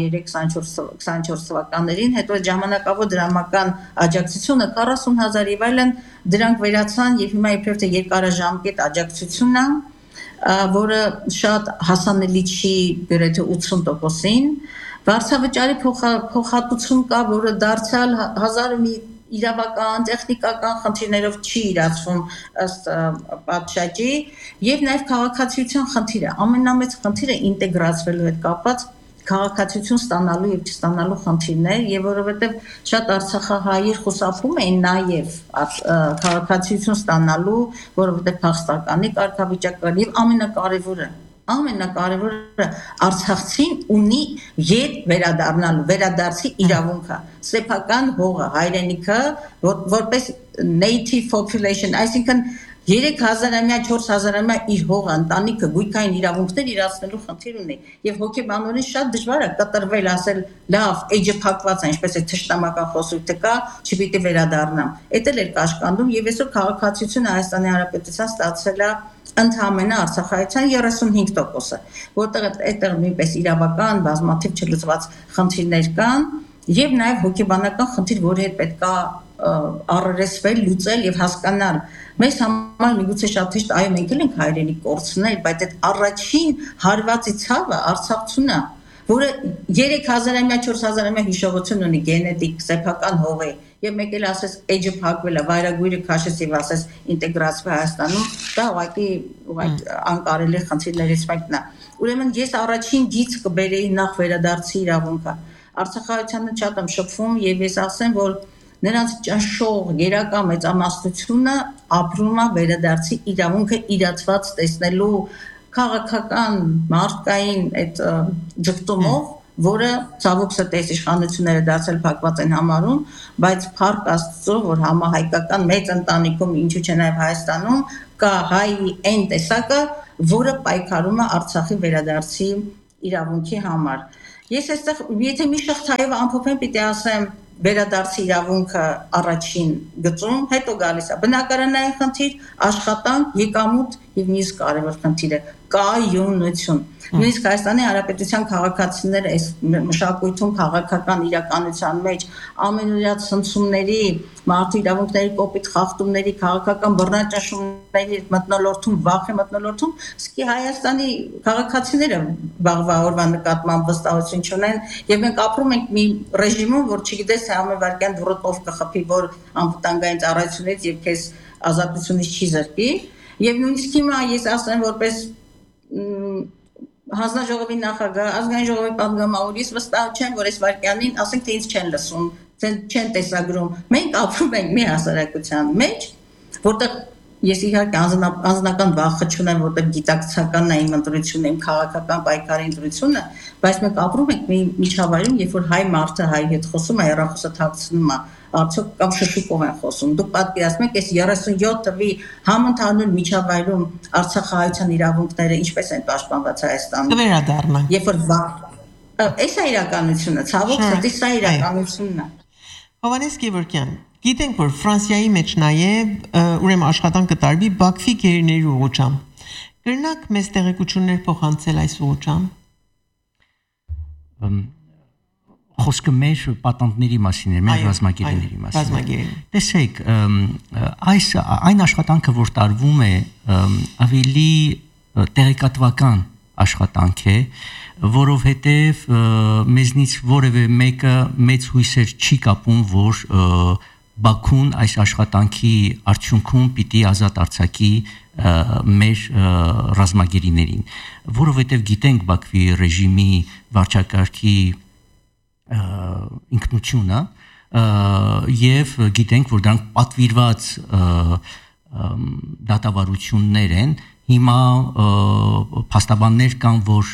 23-24 թվականներին, հետո ժամանակավոր դրամական աջակցությունը 40,000 եւ այլն դրանք վերացան եւ հիմա իբրև թե երկարաժամկետ աջակցությունն է, որը շատ հասանելի չի գրեթե 80%-ին, վարձավճարի փոխհատուցում կա, որը դարձյալ 1000 իրավական, տեխնիկական խնդիրներով չի իրացվում ըստ պատշաճի եւ նաեւ քաղաքացիության խնդիրը, ամենամեծ խնդիրը ինտեգրացվելու հետ կապված քաղաքացիություն ստանալու եւ չստանալու խնդիրն է եւ որովհետեւ շատ արցախահայեր խուսափում էին նաեւ քաղաքացիություն ստանալու, որովհետեւ փախստականի կարգավիճակ կար եւ ամենակարևորը արցախցին ունի ետ վերադառնալու, վերադարձի իրավունքը, սեփական հողը, հայրենիքը, որպես native population, այսինքն 3,000-ամյա, 4,000-ամյա իր հողը, ընտանիքը, գույքային իրավունքներ իրացնելու խնդիր ունի եւ հոգեբանորեն շատ դժվար է կտրվել, ասել լավ, էջը փակված է, ինչպես է թշնամական խոսույթը կա, չպիտի վերադառնամ։ Էդ էլ էր կաշկանդում եւ այսօր քաղաքացիությունը Հայաստանի Հանրապետության ստացել է ընդհանրապես Արցախայցյան 35%-ը, որտեղ այդտեղ նույնպես իրավական բազմաթիվ չլուծված խնդիրներ կան եւ նաեւ հոգեբանական խնդիր, որի հետ պետք է առերեսվել, լուծել եւ հասկանալ։ Մեզ համար միգուցե շատ հեշտ այո մենք էլ ենք հայրենիք կորցնել, բայց այդ առաջին հարվածի ցավը արցախցունը, որը 3000-ամյա, 4000-ամյա հիշողություն ունի գենետիկ, սեփական հողի եւ մեկ էլ ասես էջը փակվել է, վայրագույրը քաշեց եւ ասես ինտեգրացվի Հայաստանում, դա ուղղակի անկարելի խնդիրներից մեկն է։ Ուրեմն ես առաջին գիծ կբերեի նախ վերադարձի իրավունքը։ Արցախայցյանը շատ եմ շփվում եւ ես ասեմ, որ նրանց ճնշող գերակա մեծամասնությունը ապրումը վերադարձի իրավունքը իրացված տեսնելու քաղաքական մարդկային այդ ճգտումով, որը ցավոք սրտես իշխանությունները դարձել փակված են համարում, բայց փառք Աստծո, որ համահայկական մեծ ընտանիքում, ինչու՞ չէ նաև Հայաստանում, կա հայի այն տեսակը, որը պայքարում է Արցախի վերադարձի իրավունքի համար։ Ես այստեղ, եթե մի շղթայով ամփոփեմ, պիտի ասեմ, վերադարձի իրավունքը առաջին գծում, հետո գալիս է բնակարանային խնդիր, աշխատանք, եկամուտ եւ նույնիսկ կարևոր խնդիրը կայունություն։ Նույնիսկ Հայաստանի Հանրապետության քաղաքացիները այս մշակույթում քաղաքական իրականության մեջ ամենօրյա ցնցումների, մարդու իրավունքների կոպիտ խախտումների, քաղաքական բռնաճնշումների մթնոլորտում, վախի մթնոլորտում, սկի Հայաստանի քաղաքացիները վաղվա օրվա նկատմամբ վստահություն չունեն, եւ մենք ապրում ենք մի ռեժիմում, որ չգիտես թե ամեն վայրկյան դուրով կխփի, որ անվտանգային ծառայությունից եւ քեզ ազատությունից չի զրկի, եւ նույնիսկ հիմա ես ասեմ որպես հանձնաժողովի նախագահ, ազգային ժողովի պատգամավոր, ես վստահ չեմ, որ այս վայրկյանին ասենք թե ինձ չեն լսում, չեն տեսագրում։ Մենք ապրում ենք մի հասարակության մեջ, որտեղ ես իհարկե անձնական վախը չունեմ, որտեղ գիտակցականն է իմ ընտրությունը, իմ քաղաքական պայքարի ընտրությունը, բայց մենք ապրում ենք մի միջավայրում, երբ որ հայ մարդը հայ հետ խոսում է, հեռախոսը թաքցնում է, արդյոք կամ շշուկով են խոսում։ Դուք պատկերացնում եք, այս 37 թվի համընդհանուր միջավայրում արցախահայության իրավունքները ինչպես են պաշտպանված Հայաստանում։ Կվերադառնանք։ Երբ որ այս է իրականությունը, ցավոք սրտի սա իրականությունն է։ Հովհաննես Գևորգյան, գիտենք, որ Ֆրանսիայի մեջ նաև ուրեմն աշխատանք կտարվի Բաքվի գերիների ուղղությամբ։ Կրնակ մեծ տեղեկություններ փոխանցել այս ուղղությամբ։ Խոսքը մեր պատանտների մասին է, մեր ռազմագերիների մասին։ Տեսեք, այն աշխատանքը, որ տարվում է, ավելի տեղեկատվական աշխատանք է, որովհետև մեզնից որևէ մեկը մեծ հույսեր չի կապում, որ Բաքուն այս աշխատանքի արդյունքում պիտի ազատ արձակի մեր ռազմագերիներին, որովհետև գիտենք Բաքվի ռեժիմի վարչակարգի ինքնությունը եւ գիտենք, որ դրանք պատվիրված դատավարություններ են։ Հիմա փաստաբաններ կան, որ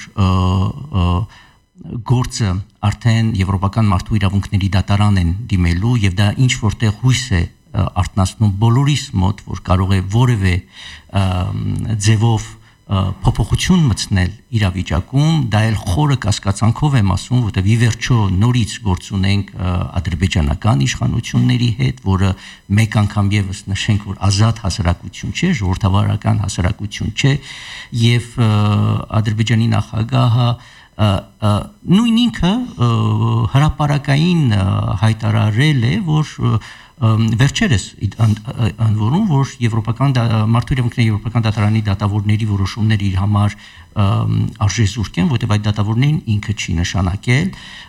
գործը արդեն Եվրոպական մարդու իրավունքների դատարան են դիմելու եւ դա ինչ որտեղ հույս է արտնասնում բոլորիս մոտ, որ կարող է որևէ ձևով փոփոխություն մտցնել իրավիճակում, դա էլ խորը կասկածանքով եմ ասում, որտեղ ի վերջո նորից գործ ունենք ադրբեջանական իշխանությունների հետ, որը մեկ անգամ եւս նշենք, որ ազատ հասարակություն չէ, ժողովրդավարական հասարակություն չէ, եւ Ադրբեջանի նախագահը նույն ինքը հրապարակային հայտարարել է, որ վերջերս անորում, որ Եվրոպական մարդու իրավունքների Եվրոպական դատարանի դատավորների որոշումները իր համար արժեզուրկ են, որտեղ այդ դատավորներին ինքը չի նշանակել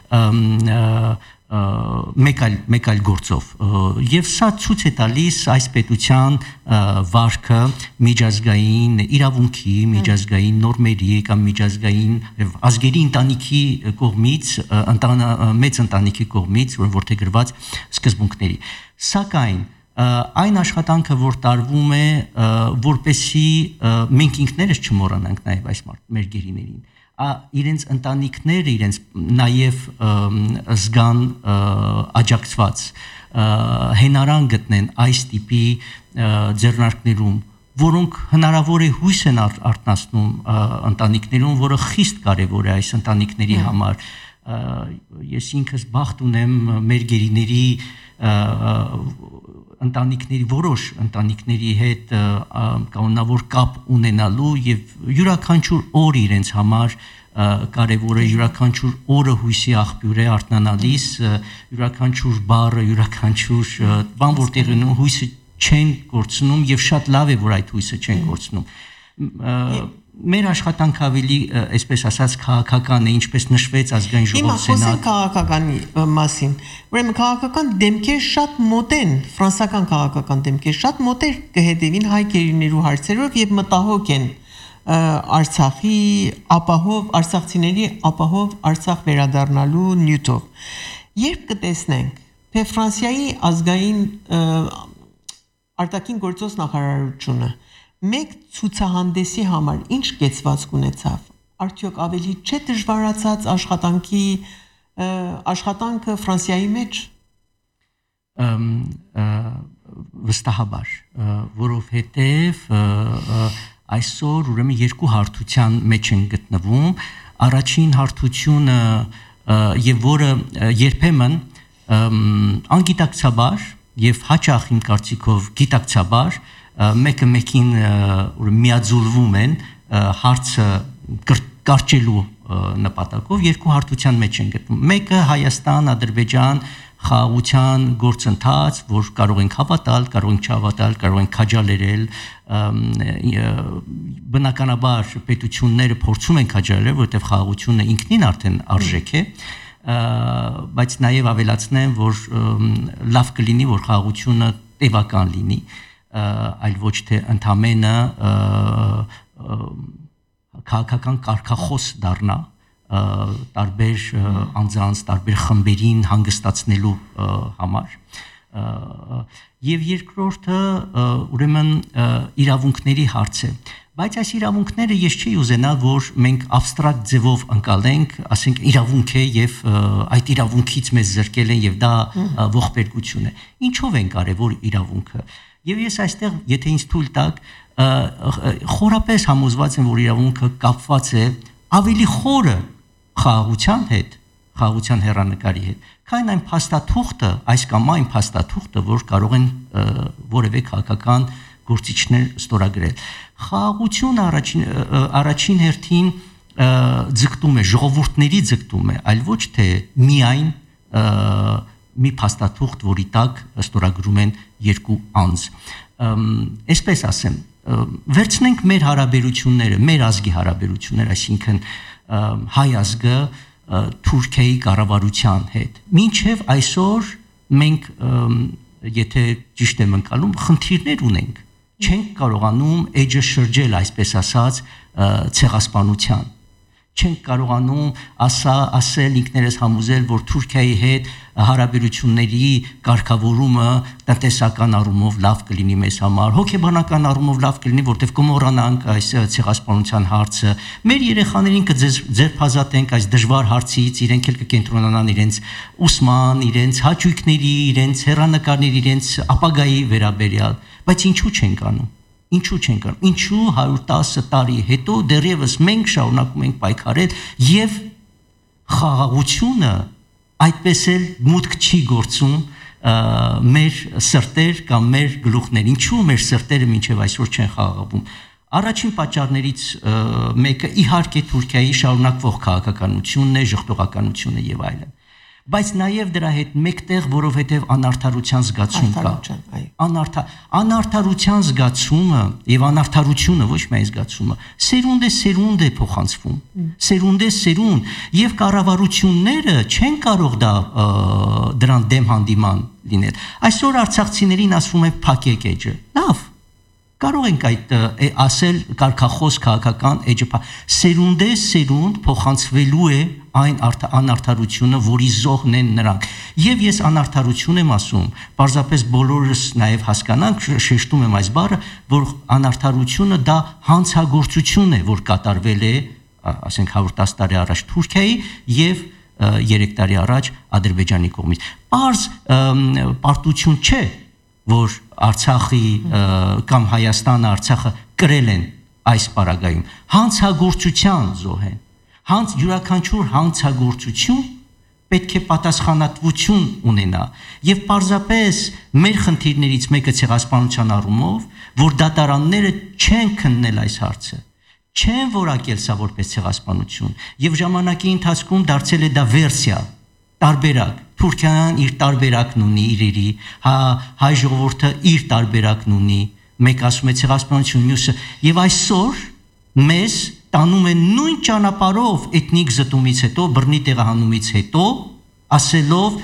մեկ այլ գործով եւ սա ցույց է տալիս այս պետության վարքը միջազգային իրավունքի, միջազգային նորմերի կամ միջազգային ազգերի ընտանիքի կողմից, մեծ ընտանիքի կողմից, որտեղ գրված սկզբունքների։ Սակայն այն աշխատանքը, որ տարվում է, որպեսի մենք ինքներս չմոռանանք նաև այս մեր գերիներին, իրենց ընտանիքները իրենց նաև զգան աջակցված, հենարան գտնեն այս տիպի ձեռնարկներում, որոնք հնարավոր է հույս են արտնասնում ընտանիքներում, որը խիստ կարևոր է այս ընտանիքների համար։ Ես ինքս բախտ ունեմ մեր գերիների ընտանիքների, որոշ ընտանիքների հետ կանոնավոր կապ ունենալու եւ յուրաքանչյուր օր իրենց համար կարևոր է, յուրաքանչյուր օրը հույսի աղբյուր է արթնանալիս, յուրաքանչյուր բառը, յուրաքանչյուր բան, որտեղ հույսը չեն կորցնում եւ շատ լավ է, որ այդ հույսը չեն կորցնում։ Մեր աշխատանքը ավելի, այսպես ասած, քաղաքական է, ինչպես նշվեց ազգային ժողով սենատ։ Հիմա խոսենք քաղաքականի մասին։ Ուրեմն քաղաքական դեմքեր շատ մոտ են, ֆրանսական քաղաքական դեմքեր շատ մոտ են կհետևին հայ գերիներու հարցերով եւ մտահոգ են Արցախի ապահով արցախցիների ապահով Արցախ վերադառնալու նյութով։ Երբ կտեսնենք, թե Ֆրանսիայի ազգային արտաքին գործոս նախարարությունը մեկ ցուցահանդեսի համար ինչ կեցվածք ունեցավ, արդյոք ավելի չէ դժվարացած աշխատանքը Ֆրանսիայի մեջ։ Վստահաբար, որովհետև այսօր ուրեմն երկու հարթության մեջ են գտնվում, առաջին հարթությունը եւ որը երբեմն անգիտակցաբար եւ հաճախ իմ կարծիքով գիտակցաբար մեկը մեկին միաձուլվում են հարցը կարճելու նպատակով երկու հարթության մեջ են գտնվում, մեկը Հայաստան, Ադրբեջան խաղաղության գործընթաց, որ կարող ենք հավատալ, կարող ենք չհավատալ, կարող ենք քաջալերել, բնականաբար պետությունները փորձում են քաջալերել, որովհետև խաղաղությունը ինքնին արդեն արժեք է, բայց նաև ավելացնեմ, որ լավ կլինի, որ խաղաղությունը տևական լինի, այլ ոչ թե ընդամենը քաղաքական կարգախոս դառնա տարբեր անձանց, տարբեր խմբերին հանգստացնելու համար եւ երկրորդը ուրեմն իրավունքների հարց է, բայց այս իրավունքները ես չի ուզենալ, որ մենք абստրակտ ձևով ընկալենք, ասենք իրավունք է եւ այդ իրավունքից մեզ զրկել են եւ դա ողբերգություն է, ինչով են կարեւոր իրավունքը եւ ես այստեղ եթե ինձ թույլ տաք խորապես համոզված եմ, որ իրավունքը կապված է ավելի խորը խաղաղության հետ, խաղաղության հեռանկարի հետ, քան այն փաստաթուղթը, այս կամ այն փաստաթուղթը, որ կարող են որևէ քաղաքական գործիչներ ստորագրել։ Խաղաղությունը առաջին հերթին ձգտում է, ժողովուրդների ձգտում է, այլ ոչ թե միայն մի փաստաթուղթ, որի տակ ստորագրում են երկու անձ։ Այսպես ասեմ, վերցնենք մեր հարաբերությունները, մեր ազգի հարաբերությունները, այսինքն հայ ազգը Թուրքիայի կառավարության հետ։ Մինչև այսօր մենք, եթե ճիշտ եմ ընկալում, խնդիրներ ունենք, չենք կարողանում էջը շրջել, այսպես ասած, ցեղասպանության։ Չենք կարողանում ասել ինքներս համոզել, որ Թուրքիայի հետ հարաբերությունների կարգավորումը տնտեսական առումով լավ կլինի մեզ համար, հոգեբանական առումով լավ կլինի, որտեղ կմոռանանք այս ցեղասպանության հարցը, մեր երեխաներին կձերբազատենք այս դժվար հարցից, իրենք էլ կկենտրոնանան իրենց ուսման, իրենց հաճույքների, իրենց հեռանկարների, իրենց ապագայի վերաբերյալ, բայց ինչու չենք անում։ Ինչու չենք անում, ինչու 110 տարի հետո դեռևս մենք շարունակում ենք պայքարել եւ խաղաղությունը այդպես էլ մուտք չի գործում մեր սրտեր կամ մեր գլուխներ, ինչու մեր սրտերը մինչև այսօր չեն խաղաղվում։ Առաջին պատճառներից մեկը իհարկե Թուրքիայի շարունակվող քաղաքականությունն է, ժխտողականությունը եւ այլն։ Բայց նաև դրա հետ մեկտեղ, որովհետև անարդարության զգացում կա։ Անարդարության զգացումը եւ անարդարությունը, ոչ միայն զգացումը, սերունդ է փոխանցվում։ Սերունդ եւ կառավարությունները չեն կարող դրան դեմ հանդիման լինել։ Այսօր արցախցիներին ասվում է փակեք էջը։ Լավ։ Կարող ենք այդ ասել կարգախոս քաղաքական էջը սերունդ փոխանցվելու է այն անարդարությունը, որի զոհն են նրանք։ Եվ ես անարդարություն եմ ասում, պարզապես բոլորս նաև հասկանանք, շեշտում եմ այս բառը, որ անարդարությունը դա հանցագործություն է, որ կատարվել է, ասենք 110 տարի առաջ Թուրքիայի եւ 3 տարի առաջ Ադրբեջանի կողմից։ Պարզ պարտություն չէ, որ Արցախի կամ Հայաստանը Արցախը կրել են այս պարագայում, հանցագործության զոհ են։ Յուրաքանչյուր հանցագործություն պետք է պատասխանատվություն ունենա եւ պարզապես մեր խնդիրներից մեկը ցեղասպանության առումով, որ դատարանները չեն քննել այս հարցը, չեն որակել սա որպես ցեղասպանություն եւ ժամանակի ընթացքում դարձել է դա վերսիա, տարբերակ։ Թուրքիան իր տարբերակն ունի իրերի, հայ ժողովուրդը իր տարբերակն ունի, մեկ ասում է ցեղասպանություն, մյուսը եւ այսօր մեզ տանում են նույն ճանապարհով էթնիկ զտումից հետո, բռնի տեղահանումից հետո, ասելով,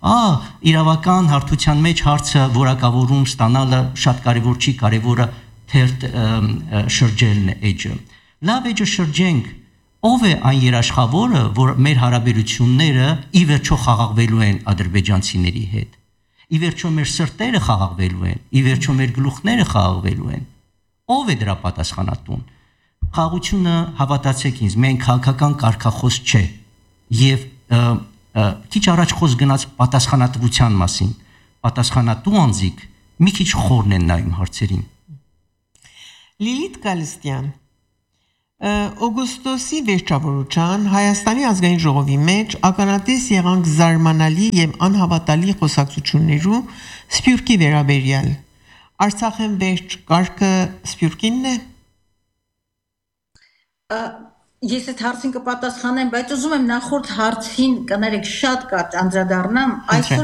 իրավական հարթության մեջ հարցը որակավորում ստանալը շատ կարևոր չի, կարևորը թերթ շրջելն է էջը։ Լավ էջը շրջենք, ով է այն երաշխավորը, որ մեր հարաբերությունները ի վերջո խաղաղվելու են ադրբեջանցիների հետ։ ի վերջո մեր սրտերը խաղաղվելու են, ի վերջո մեր գլուխները խաղաղվելու են։ Ո՞վ է դրա պատասխանատուն։ Խաղաղությունը, հավատացեք ինձ, միայն քաղաքական կարգախոս չէ, եւ քիչ առաջ խոսք գնաց պատասխանատվության մասին։ Պատասխանատու անձիկ մի քիչ խորն են նայում հարցերին։ Լիլիթ Գալստյան, օգոստոսի վերջավորության Հայաստանի ազգային ժողովի մեջ ականատես եղանք զարմանալի եւ անհավատալի խոսակցություններու Սփյուռքի վերաբերյալ։ Արցախեն վերջ կարգը Սփյուռքինն է։ Ես այդ հարցին կպատասխանեմ, բայց ուզում եմ նախորդ հարցին կներեք շատ կարճ անդրադառնամ։ Այսօր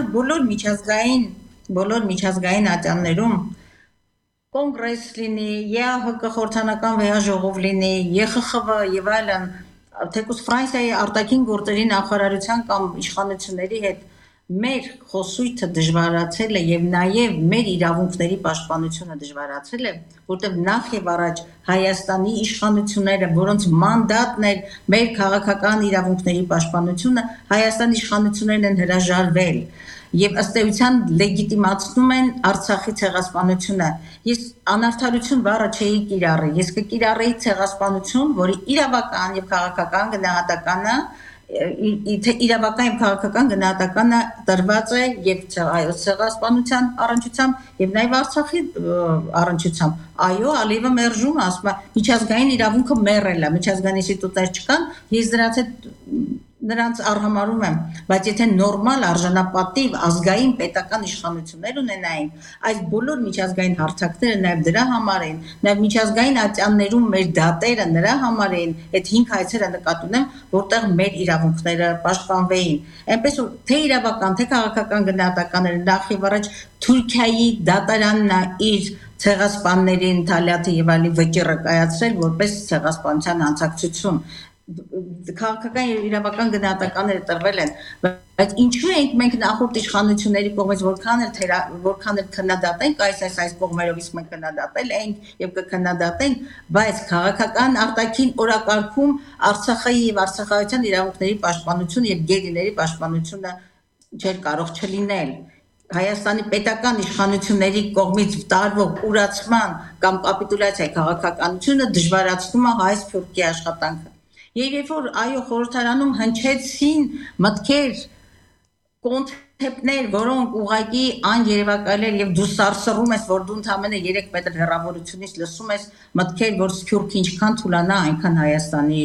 բոլոր միջազգային ատյաններում կոնգրես լինի, ԵԱՀԿ խորհրդանական վեհաժողով լինի, ԵԽԽՎ եւ այլն, թեկուզ Ֆրանսիայի արտաքին գործերի նախարարության կամ իշխանությունների հետ մեր խոսույթը դժվարացել է եւ նաեւ մեր իրավունքների պաշտպանությունը դժվարացել է, որտեղ նախ եւ առաջ Հայաստանի իշխանությունները, որոնց մանդատն էր մեր քաղաքական իրավունքների պաշտպանությունը, Հայաստանի իշխանություններն են հրաժարվել եւ ըստ էության լեգիտիմացնում են Արցախի ցեղասպանությունը։ Ես անարդարություն բառը չէի կիրառի, ես կկիրառեի ցեղասպանություն, որի իրավական եւ քաղաքական գնահատականը իրավական եւ քաղաքական գնահատականը տրված է եւ ցեղասպանության առնչությամբ եւ նաեւ Արցախի առնչությամբ։ Այո, Ալիևը մերժում ասում է միջազգային իրավունքը մեռել է, միջազգային ինստիտուտներ չկան, ես նրանց արհամարում եմ, բայց եթե նորմալ արժանապատիվ ազգային պետական իշխանություններ ունենային, այս բոլոր միջազգային հարթակները նաև դրա համար են, նաև միջազգային ատյաններում մեր դատերը նրա համար են, այդ 5 հայցերը նկատի ունեմ, որտեղ մեր իրավունքները պաշտպանվեին։ Այնպես որ թե իրավական, թե քաղաքական գնահատականները նախ եւ առաջ Թուրքիայի դատարանն է իր ցեղասպաններին Թալյաթի եւ այլի վճիռը կայացրել որպես ցեղասպանության հանցակցություն։ Քաղաքական եւ իրավական գնահատականները տրվել են, բայց ինչու ենք մենք նախորդ իշխանությունների կողմից որքան էլ քննադատենք այս կողմերով իսկ մենք քննադատել ենք եւ կքննադատենք, բայց քաղաքական արտաքին օրակարգում Արցախի եւ արցախայցյան իրավունքների պաշտպանություն եւ գերիների պաշտպանությունը չէր կարող չլինել։ Հայաստանի պետական իշխանությունների կողմից տարվող ուրացման կամ կապիտուլյացիայի քաղաքականությունը դժվարացնում է հայ-սփյուռքի աշխատանքը։ Եվ երբ որ այո խորհրդարանում հնչեցին մտքեր, կոնցեպտներ, որոնք ուղղակի աներևակայել եւ դու սարսռում ես, որ դու ընդամենը 3 մետր հեռավորությունից լսում ես մտքեր, որ Սփյուռքը ինչքան թուլանա, այնքան Հայաստանի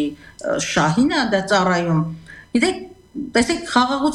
շահին է դա ծառայում։ Գիտեք, տեսեք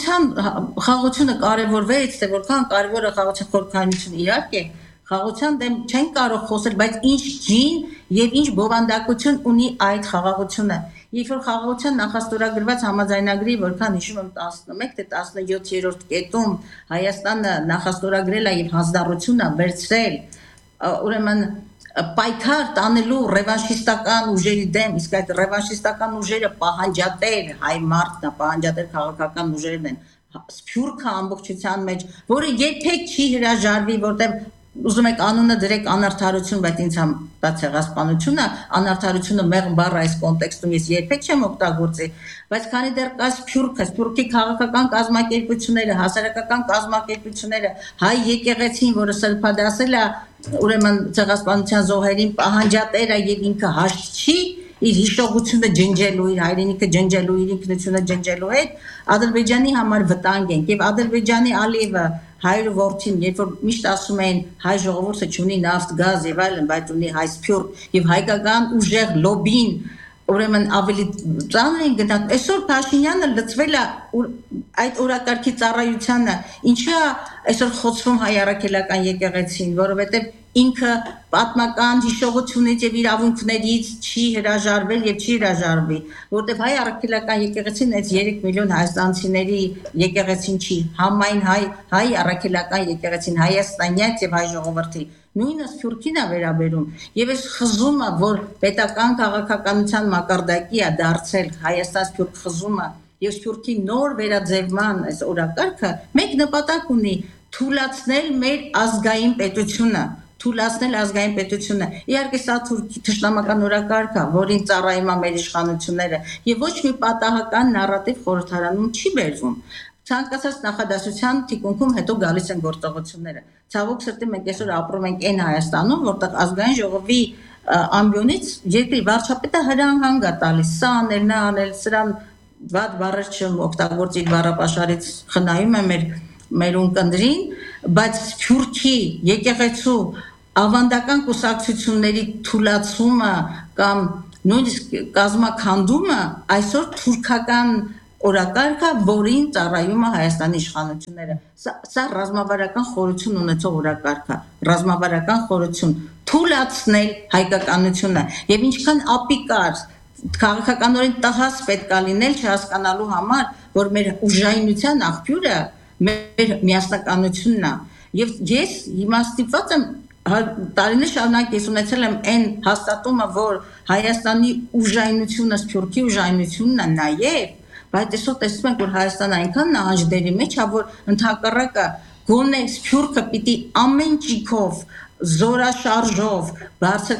խաղաղությունը կարևորվեց, թե որքան կարևոր է խաղաղության խորհրդանությունը իհարկե խաղաղության դեմ չեն կարող խոսել, բայց ինչ ջին եւ ինչ բովանդակություն ունի այդ խաղաղությունը։ Երբ որ խաղաղության նախաստորագրված համաձայնագրի, որքան հիշում եմ 11 թե 17-րդ կետում Հայաստանը նախաստորագրել է եւ հանձնառությունը վերցրել, ուրեմն պայքար տանելու ռևանշիստական ուժերի դեմ, իսկ այդ ռևանշիստական ուժերը պահանջատեր հայ մարդն է, պահանջատեր քաղաքական ուժերն են, Սփյուռքը ամբողջության մեջ, որը երբեք չի հրաժարվի, որտեղ ուզում եք անունը դրեք անարդարություն, բայց ինձ համ դա ցեղասպանությունը, անարդարությունը մեղմ բառը այս կոնտեքստում ես երբեք չեմ օգտագործի, բայց քանի դեռ կա Սփյուռքի քաղաքական կազմակերպությունները, հասարակական կազմակերպությունները, հայ եկեղեցին, որը սրբադասել է ուրեմն ցեղասպանության զոհերին պահանջատեր է եւ ինքը հաշտ չի իր հիշողությունը ջնջելու, իր հայրենիքը ջնջելու, իր ինքնությունը ջնջելու հետ Ադրբեջանի համար վտանգ են եւ Ադրբեջանի Ալիևը հայրը որդին, երբ որ միշտ ասում են հայ ժողովուրդը չունի նավթ, գազ եւ այլն, բայց ունի հայ սփյուռք եւ հայկական ուժեղ լոբին, ուրեմն ավելի ծանր են գտնում։ Այսօր Փաշինյանը լծվել է այդ օրակարգի ծառայությանը, ինչա այսօր խոցվում հայ առաքելական եկեղեցին, որովհետեւ ինքը պատմական հիշողությունից եւ իրավունքներից չի հրաժարվել եւ չի հրաժարվի, որտեւ հայ առաքելական եկեղեցին այս 3 միլիոն հայաստանցիների եկեղեցին չի, համայն հայ առաքելական եկեղեցին հայաստանյաց եւ հայ ժողովրդի նույնը Սփյուռքին է վերաբերում եւ այս խզումը, որ պետական քաղաքականության մակարդակի է դարձել Հայաստան-Սփյուռք խզումը եւ Սփյուռքի նոր վերաձևման այս օրակարգը մեկ նպատակ ունի՝ թուլացնել մեր ազգային պետությունը, իհարկե սա թշնամական օրակարգ է, որին ծառայում է մեր իշխանությունները եւ ոչ մի պատահական նարատիվ խորհրդարանում չի բերվում։ ցանկացած նախադասության թիկունքում հետո գալիս են գործողությունները։ Ցավոք սրտի մենք այսօր ապրում ենք այն Հայաստանում, որտեղ ազգային ժողովի ամբիոնից երկրի վարչապետը հրահանգ է տալիս, սա անել, նա անել, սրան վատ բառեր չօգտագործի բառապաշարից խնայում է մեր ունկնդրին, բայց Սփյուռքի եկեղեցու ավանդական կուսակցությունների թուլացումը կամ նույնիսկ կազմաքանդումը այսօր թուրքական օրակարգը, որին ծառայում է Հայաստանի իշխանությունները։ Սա ռազմավարական խորություն ունեցող օրակարգ է, ռազմավարական խորություն, թուլացնել հայկականությունը եւ ինչքան ապիկար քաղաքականորեն տղաս պետք է լինել չհասկանալու համար, որ մեր ուժայնության աղբյուրը մեր միասնականությունն է։ Եվ ես հիմա ստիպված եմ տարիներ շարունակ ես ունեցել եմ այն հաստատումը, որ Հայաստանի ուժայնությունը Սփյուռքի ուժայնությունն է նաև, բայց այսօր տեսնում ենք, որ Հայաստանը այնքան նահանջների մեջ է, որ ընդհակառակը գոնե Սփյուռքը պիտի ամեն ճիգով զորաշարժով, բարձր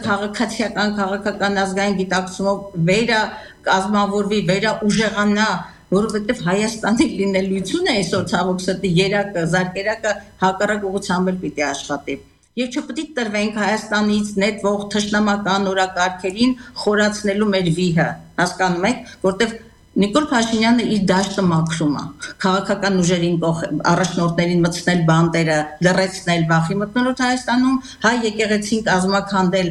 քաղաքական ազգային գիտակցումով վերա կազմավորվի, վերա ուժեղանա, որովհետև Հայաստանի լինելիությունը այսօր ցավոք սրտի երակը, զարկերակը հակառակ ուղղությամբ էլ պիտի աշխատի։ Եվ չպետք է տրվենք Հայաստանից նետվող թշնամական օրակարգերին խորացնելու մեր վիհը, հասկանում եք, որտեղ Նիկոլ Փաշինյանը իր դաշտը մաքրում է, քաղաքական ուժերին առաջնորդներին մտցնել բանտերը, լրացնել վախի մթնոլորտ Հայաստանում, հայ եկեղեցին կազմաքանդել,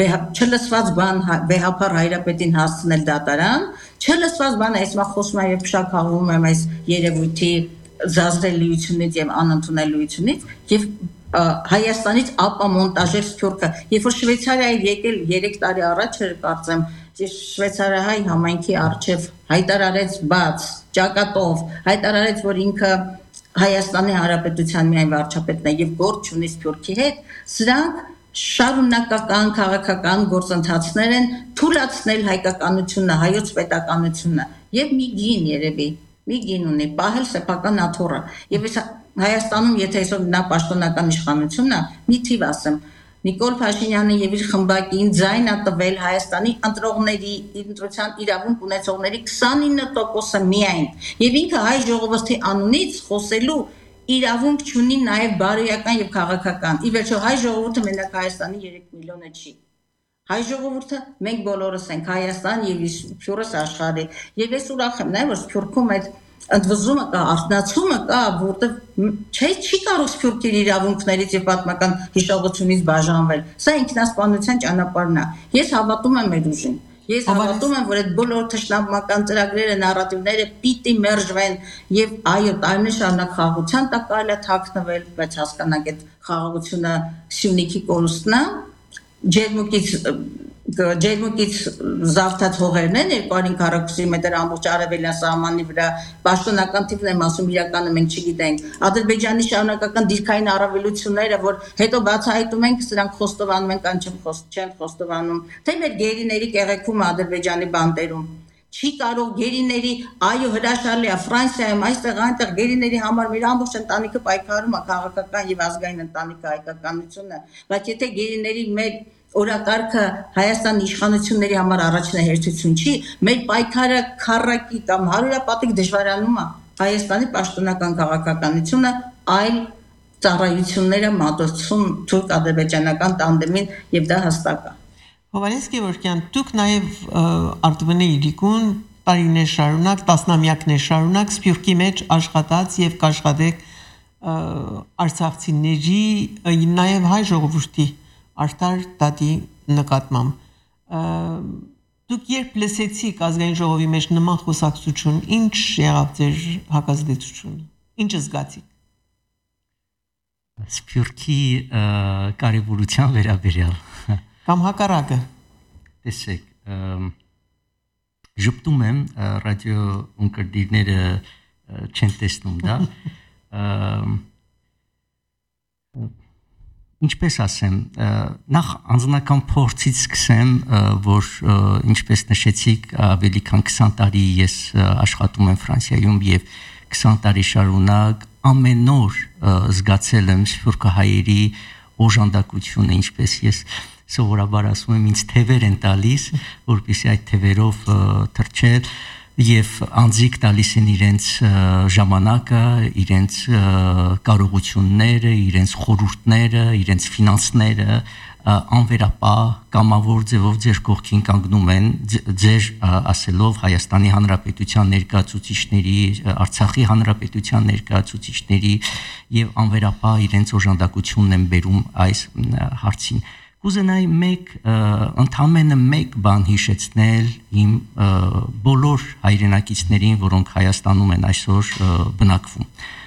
չլսված բան վեհապար հայրապետին հասցնել դատարան, չլսված բան այս մա խոսում է եւ փշակաղում եմ այս երևույթի զազրելիությունից եւ անընդունելիությունից եւ Հայաստանից ապամոնտաժել Սփյուռքը, երբ որ Շվեյցարիայի եկել 3 տարի առաջ էր կարծեմ, Շվեյցարիահայ համայնքի արչև հայտարարեց բաց, ճակատով, հայտարարեց, որ ինքը Հայաստանի Հանրապետության միայն վարչապետն է եւ գործ չունի Սփյուռքի հետ, սրանք շարունակական քաղաքական գործընթացներ են թույլատրել հայկականությունը, հայոց պետականությունը եւ մի գին երևի, մի գին ունի, պահել սեփական աթոռը եւ այս Հայաստանում, եթե այսօր նա պաշտոնական իշխանությունն է, մի թիվ ասեմ, Նիկոլ Փաշինյանը եւ իր խմբակին ձայն է տվել Հայաստանի ընտրողների, ընտրության իրավունք ունեցողների 29%-ը միայն։ Եվ ինքը հայ ժողովրդի անունից խոսելու իրավունք չունի նաեւ բարոյական եւ քաղաքական։ Ի վերջո հայ ժողովուրդը մենակ Հայաստանի 3 միլիոնը չի։ Հայ ժողովուրդը մենք բոլորս ենք Հայաստան եւ Սփյուռս աշխարհի։ Եվ ես ուրախ եմ նաեւ որ Սփյուռքում այդ ընդվզումը կա, արտնացումը կա, որտեղ չի կարող Սփյուռքի իրավունքներից եւ պատմական հիշողությունից բաժանվել։ Սա ինքնասպանության ճանապարհն է։ Ես հավատում եմ մեր ուժին։ Ես հավատում եմ, որ այդ բոլոր թշնամական ծրագրերը, նարատիվները պիտի մերժվեն եւ այո, տարիներ շարունակ խաղաղության տակ կարելի է թաքնվել, բայց հասկանանք այդ խաղաղությունը Սյունիքի կորուստն է, ջերմուկից զավթած հողերն են 2500 մետր ամբողջ արևելյան սահմանի վրա, պաշտոնական թիվն եմ ասում, իրականը մենք չգիտենք, Ադրբեջանի շարունակական դիրքային առավելությունները, որ հետո բացահայտում ենք, սրանք խոստովանում են կամ չեն խոստովանում, թե մեր գերիների կեղեքում Ադրբեջանի բանտերում, չի կարող գերիների, այո հրաշալի է, Ֆրանսիայում, այստեղ այնտեղ գերիների համար մեր ամբողջ ընտանիքը պայքարում է քաղաքական եւ ազգային ընտանիքը հայկականությունը, բայց եթե գերիների մեր օրակարգը Հայաստանի իշխանությունների համար առաջնահերթություն չի, մեր պայքարը քառակի կամ հարյուրապատիկ դժվարանում է Հայաստանի պաշտոնական քաղաքականությունը այլ ծառայությունները մատուցում թուրք-ադրբեջանական տանդեմին եւ դա հստակ է։ Հովհաննես Գևորգյան, դուք նաև Արտվնե Իրիկուն տարիներ շարունակ, տասնամյակներ շարունակ Սփյուռքի մեջ աշխատած եւ կաշխատեք արցախցիների, նաև հայ ժողովրդի արդար դատի նկատմամբ։ Դուք երբ լսեցիք ազգային ժողովի մեջ նման խոսակցություն, ինչ եղավ ձեր հակազդեցությունը, ինչ զգացիք։ Սփյուռքի կարևորության վերաբերյալ կամ հակառակը։ Տեսեք, ժպտում եմ, ռադիո ունկնդիրները չեն տեսնում դա, ինչպես ասեմ, նախ անձնական փորձից սկսեմ, որ ինչպես նշեցիք, ավելի քան 20 տարի ես աշխատում եմ Ֆրանսիայում եւ 20 տարի շարունակ ամեն օր զգացել եմ սփյուռքահայերի օժանդակությունը, ինչպես ես սովորաբար ասում եմ, ինձ թևեր են տալիս, որպեսզի այդ թևերով թռչել, եւ անձիկ տալիս են իրենց ժամանակը, իրենց կարողությունները, իրենց խորհուրդները, իրենց ֆինանսները անվերապահ կամավոր ձևով ձեր կողքին կանգնում են ձեր ասելով Հայաստանի Հանրապետության ներկայացուցիչների, Արցախի Հանրապետության ներկայացուցիչների եւ անվերապահ իրենց օժանդակությունն են բերում այս հարցին։ Կուզենայի ընդամենը մեկ բան հիշեցնել իմ բոլոր հայրենակիցներին, որոնք Հայաստանում են այսօր բնակվում։